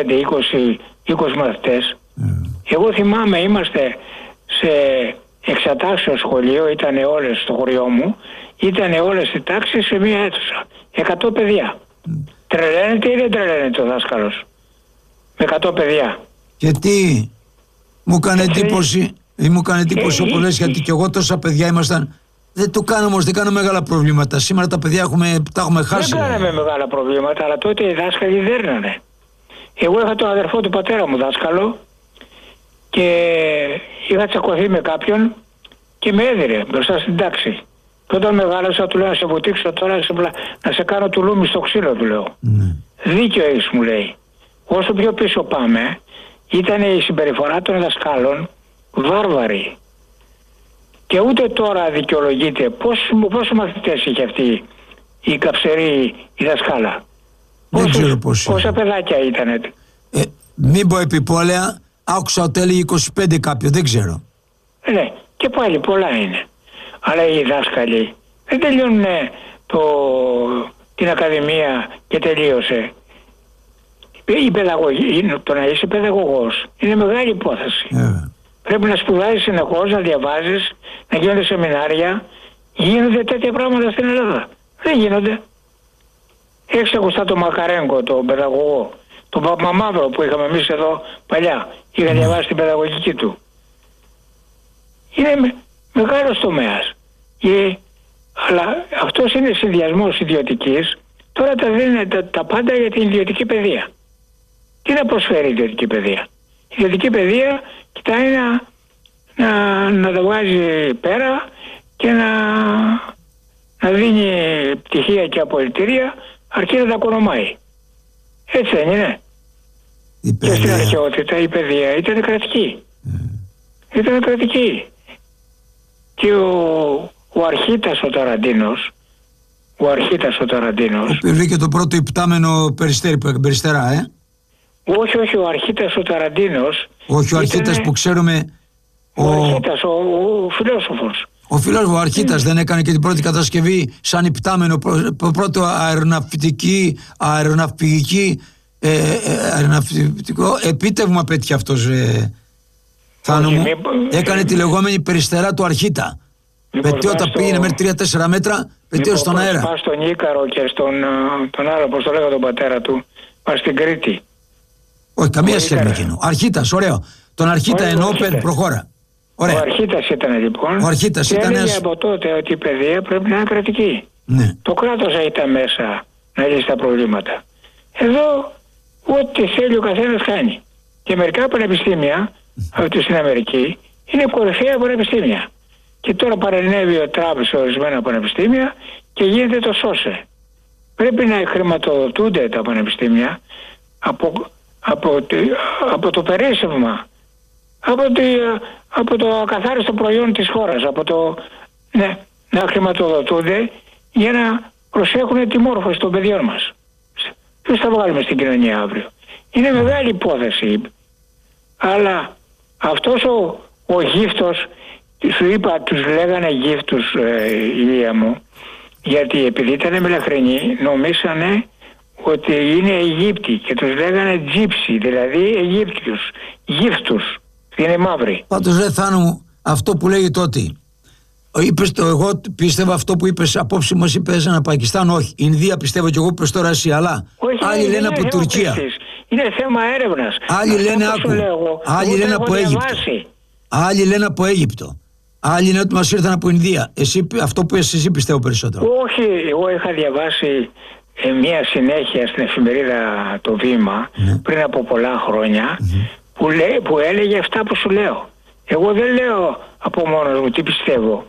15-20 μαθητές. Εγώ θυμάμαι, είμαστε σε εξατάξιο σχολείο, ήταν όλες στο χωριό μου, ήταν όλες οι τάξεις σε μία αίθουσα. 100 παιδιά. Τρελαίνεται ή δεν τρελαίνεται ο δάσκαλος με 100 παιδιά? Και τι μου έκανε εντύπωση, όπως λες, γιατί και εγώ τόσα παιδιά ήμασταν. Δεν το κάνω όμως, δεν κάνω μεγάλα προβλήματα. Σήμερα τα παιδιά τα έχουμε χάσει. Δεν κάναμε μεγάλα προβλήματα, αλλά τότε οι δάσκαλοι δέρνανε. Εγώ είχα τον αδερφό του πατέρα μου δάσκαλο και είχα τσακωθεί με κάποιον και με έδιρε μπροστά στην τάξη. Και όταν μεγάλωσα του λέω να σε βουτήξω τώρα, να σε κάνω τουλούμι στο ξύλο, του λέω. Δίκιο έχεις, μου λέει. Όσο πιο πίσω πάμε, ήταν η συμπεριφορά των δασκάλων βάρβαρη. Και ούτε τώρα δικαιολογείται. Πόσους μαθητές είχε αυτή η καψερή η δασκάλα? Δεν ξέρω πόσα παιδάκια ήτανε? Μην πω επιπόλαια, άκουσα ότι έλεγε 25 κάποιο, δεν ξέρω. Ναι, και πάλι πολλά είναι. Αλλά οι δάσκαλοι δεν τελειώνουν την Ακαδημία και τελείωσε. Η παιδαγωγή, το να είσαι παιδαγωγός είναι μεγάλη υπόθεση. Πρέπει να σπουδάζεις συνεχώς, να διαβάζεις, να γίνονται σεμινάρια. Γίνονται τέτοια πράγματα στην Ελλάδα? Δεν γίνονται. Έχεις ακουστά τον Μακαρέγκο, τον παιδαγωγό, τον Παπαμαύρο που είχαμε εμείς εδώ παλιά? Είχα διαβάσει την παιδαγωγική του. Είναι μεγάλος τομέας. Αλλά αυτός είναι συνδυασμός ιδιωτικής. Τώρα τα δίνουν τα πάντα για την ιδιωτική παιδεία. Τι να προσφέρει η ιδιωτική παιδεία? Η ιδιωτική παιδεία κοιτάει να τα βγάζει πέρα και να δίνει πτυχία και απολυτήρια, αρκεί να τα κονομάει. Έτσι δεν είναι? Και στην αρχαιότητα η παιδεία ήταν κρατική. Ήταν κρατική. Και ο Αρχίτας ο Ταραντίνος, που βρήκε το πρώτο υπτάμενο περιστερά, Όχι, ο Αρχίτας ο Ταραντίνος. Όχι, ο Αρχίτας που ξέρουμε. Ο Αρχίτας, ο φιλόσοφος. Ο φιλόσοφος, ο Αρχίτας δεν έκανε και την πρώτη κατασκευή σαν υπτάμενο, πρώτο αεροναυπηγικό επίτευγμα πέτυχε αυτός, Θάνο μου. Έκανε τη λεγόμενη περιστερά του Αρχίτα. Πετιότα πήγαινε μέχρι 3-4 μέτρα, πετιότα στον αέρα. Πας στον Ίκαρο και τον άλλο, πώς το λέγα τον πατέρα του, πας στην Κρήτη. Όχι, καμία σχέση με εκείνο. Αρχίτας, ωραίο. Τον Αρχίτα Ενόπεν, προχώρα. Ωραία. Ο Αρχίτας ήταν λοιπόν. Ο Αρχίτας και ήταν. Έλεγε από τότε ότι η παιδεία πρέπει να είναι κρατική. Ναι. Το κράτος ήταν μέσα να λύσει τα προβλήματα. Εδώ ό,τι θέλει ο καθένας κάνει. Και μερικά πανεπιστήμια, αυτή στην Αμερική, είναι κορυφαία πανεπιστήμια. Και τώρα παρενέβη ο Τραμπ σε ορισμένα πανεπιστήμια και γίνεται το σώσε. Πρέπει να χρηματοδοτούνται τα πανεπιστήμια από το περίσσευμα, από το ακαθάριστο προϊόν της χώρας, να χρηματοδοτούνται για να προσέχουν τη μόρφωση των παιδιών μας. Ποιος θα βγάλουμε στην κοινωνία αύριο? Είναι μεγάλη υπόθεση. Αλλά αυτός ο γύφτος, σου είπα, τους λέγανε γύφτους, Ηλία μου, γιατί επειδή ήταν μελαχρινοί νομίσανε ότι είναι Αιγύπτιοι και τους λέγανε τζίψι, δηλαδή Αιγύπτιους, γύφτους, είναι μαύροι. Πάντως ρε Θάνο μου, αυτό που λέγει τότε, εγώ πίστευα αυτό που είπες απόψε μας, είπες ένα Πακιστάν, όχι. Ινδία πιστεύω και εγώ που είπες τώρα εσύ, αλλά όχι, άλλοι λένε από Τουρκία. Είναι θέμα έρευνας. Άλλοι λένε άλλοι λένε από Αίγυπτο. Άλλοι λένε από Αίγυπτο. Άλλοι λένε ότι μας ήρθαν από Ινδία. Εσύ, αυτό που εσύ πιστεύω περισσότερο. Όχι, εγώ είχα διαβάσει μια συνέχεια στην εφημερίδα Το Βήμα πριν από πολλά χρόνια που έλεγε αυτά που σου λέω. Εγώ δεν λέω από μόνος μου τι πιστεύω.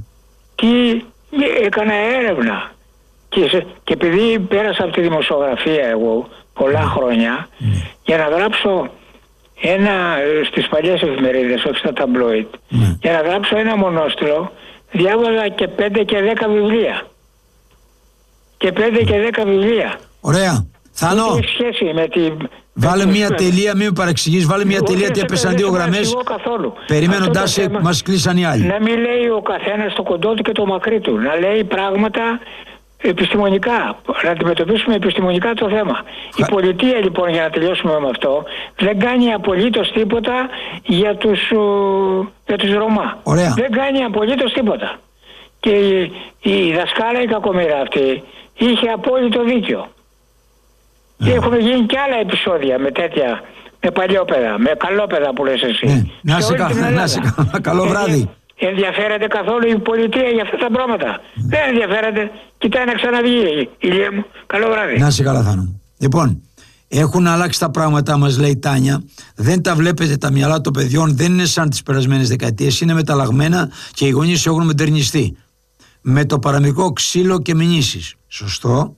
Τι έκανα έρευνα. Και επειδή πέρασα από τη δημοσιογραφία εγώ πολλά χρόνια, για να γράψω στις παλιές εφημερίδες, όχι στα ταμπλόιτ, για να γράψω ένα μονόστιλο, διάβαζα και 5 και 10 βιβλία. Και 5 και 10 βιβλία. Ωραία. Θάνο, βάλε μια τελεία, μην με παρεξηγείς, βάλε μια τελεία ότι έπεσαν 2 γραμμές. Περιμένοντάς σε, μας κλείσαν οι άλλοι. Να μην λέει ο καθένας το κοντό του και το μακρύ του. Να λέει πράγματα επιστημονικά. Να αντιμετωπίσουμε επιστημονικά το θέμα. Η πολιτεία λοιπόν, για να τελειώσουμε με αυτό, δεν κάνει απολύτως τίποτα για τους Ρωμά. Ωραία. Δεν κάνει απολύτως τίποτα. Και η δασκάλα η κακομοίρα αυτή είχε απόλυτο δίκιο. Και έχουν γίνει και άλλα επεισόδια με τέτοια, με παλιόπαιδα, με καλόπαιδα που λες εσύ. Να σε καλό βράδυ. Ενδιαφέρεται καθόλου η πολιτεία για αυτά τα πράγματα? Δεν ενδιαφέρεται. Κοιτάει να ξαναβγεί, Ηλία μου. Καλό βράδυ. Να σε καλά, Θάνο. Λοιπόν, έχουν αλλάξει τα πράγματα, μας λέει η Τάνια. Δεν τα βλέπετε τα μυαλά των παιδιών, δεν είναι σαν τις περασμένες δεκαετίες. Είναι μεταλλαγμένα και οι γονείς έχουν μετερνιστεί. Με το παραμικρό ξύλο και μηνύσεις. Σωστό.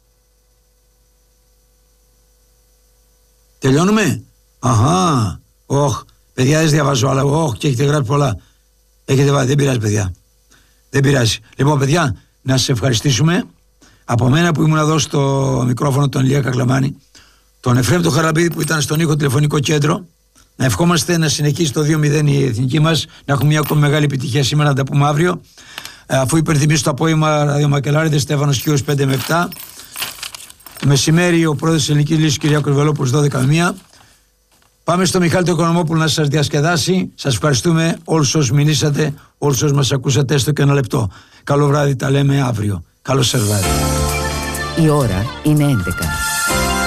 Τελειώνουμε. Αχα. Παιδιά, δεν διαβάζω, αλλά και έχετε γράψει πολλά. Έχετε βάλει, δεν πειράζει, παιδιά. Δεν πειράζει. Λοιπόν, παιδιά, να σας ευχαριστήσουμε. Από μένα που ήμουν εδώ στο μικρόφωνο, τον Ηλία Κακλαμάνη, τον Εφραίμ τον Χαραμπίδη που ήταν στον ήχο τηλεφωνικό κέντρο. Να ευχόμαστε να συνεχίσει το 2-0 η εθνική μας, να έχουμε μια ακόμη μεγάλη επιτυχία σήμερα, να τα πούμε αύριο. Αφού υπενθυμίσω το απόγευμα ραδιομακελάριδες Στέφανος Κύρος 5 με 7. Το μεσημέρι ο πρόεδρος της Ελληνικής Λύσης Κυριάκος Βελόπουλος 12 με 1. Πάμε στο Μιχάλη τον Οικονομόπουλο να σας διασκεδάσει. Σας ευχαριστούμε όλους όσους μιλήσατε, όλους όσους μας ακούσατε έστω και ένα λεπτό. Καλό βράδυ, τα λέμε αύριο. Καλό σας βράδυ. Η ώρα είναι 11.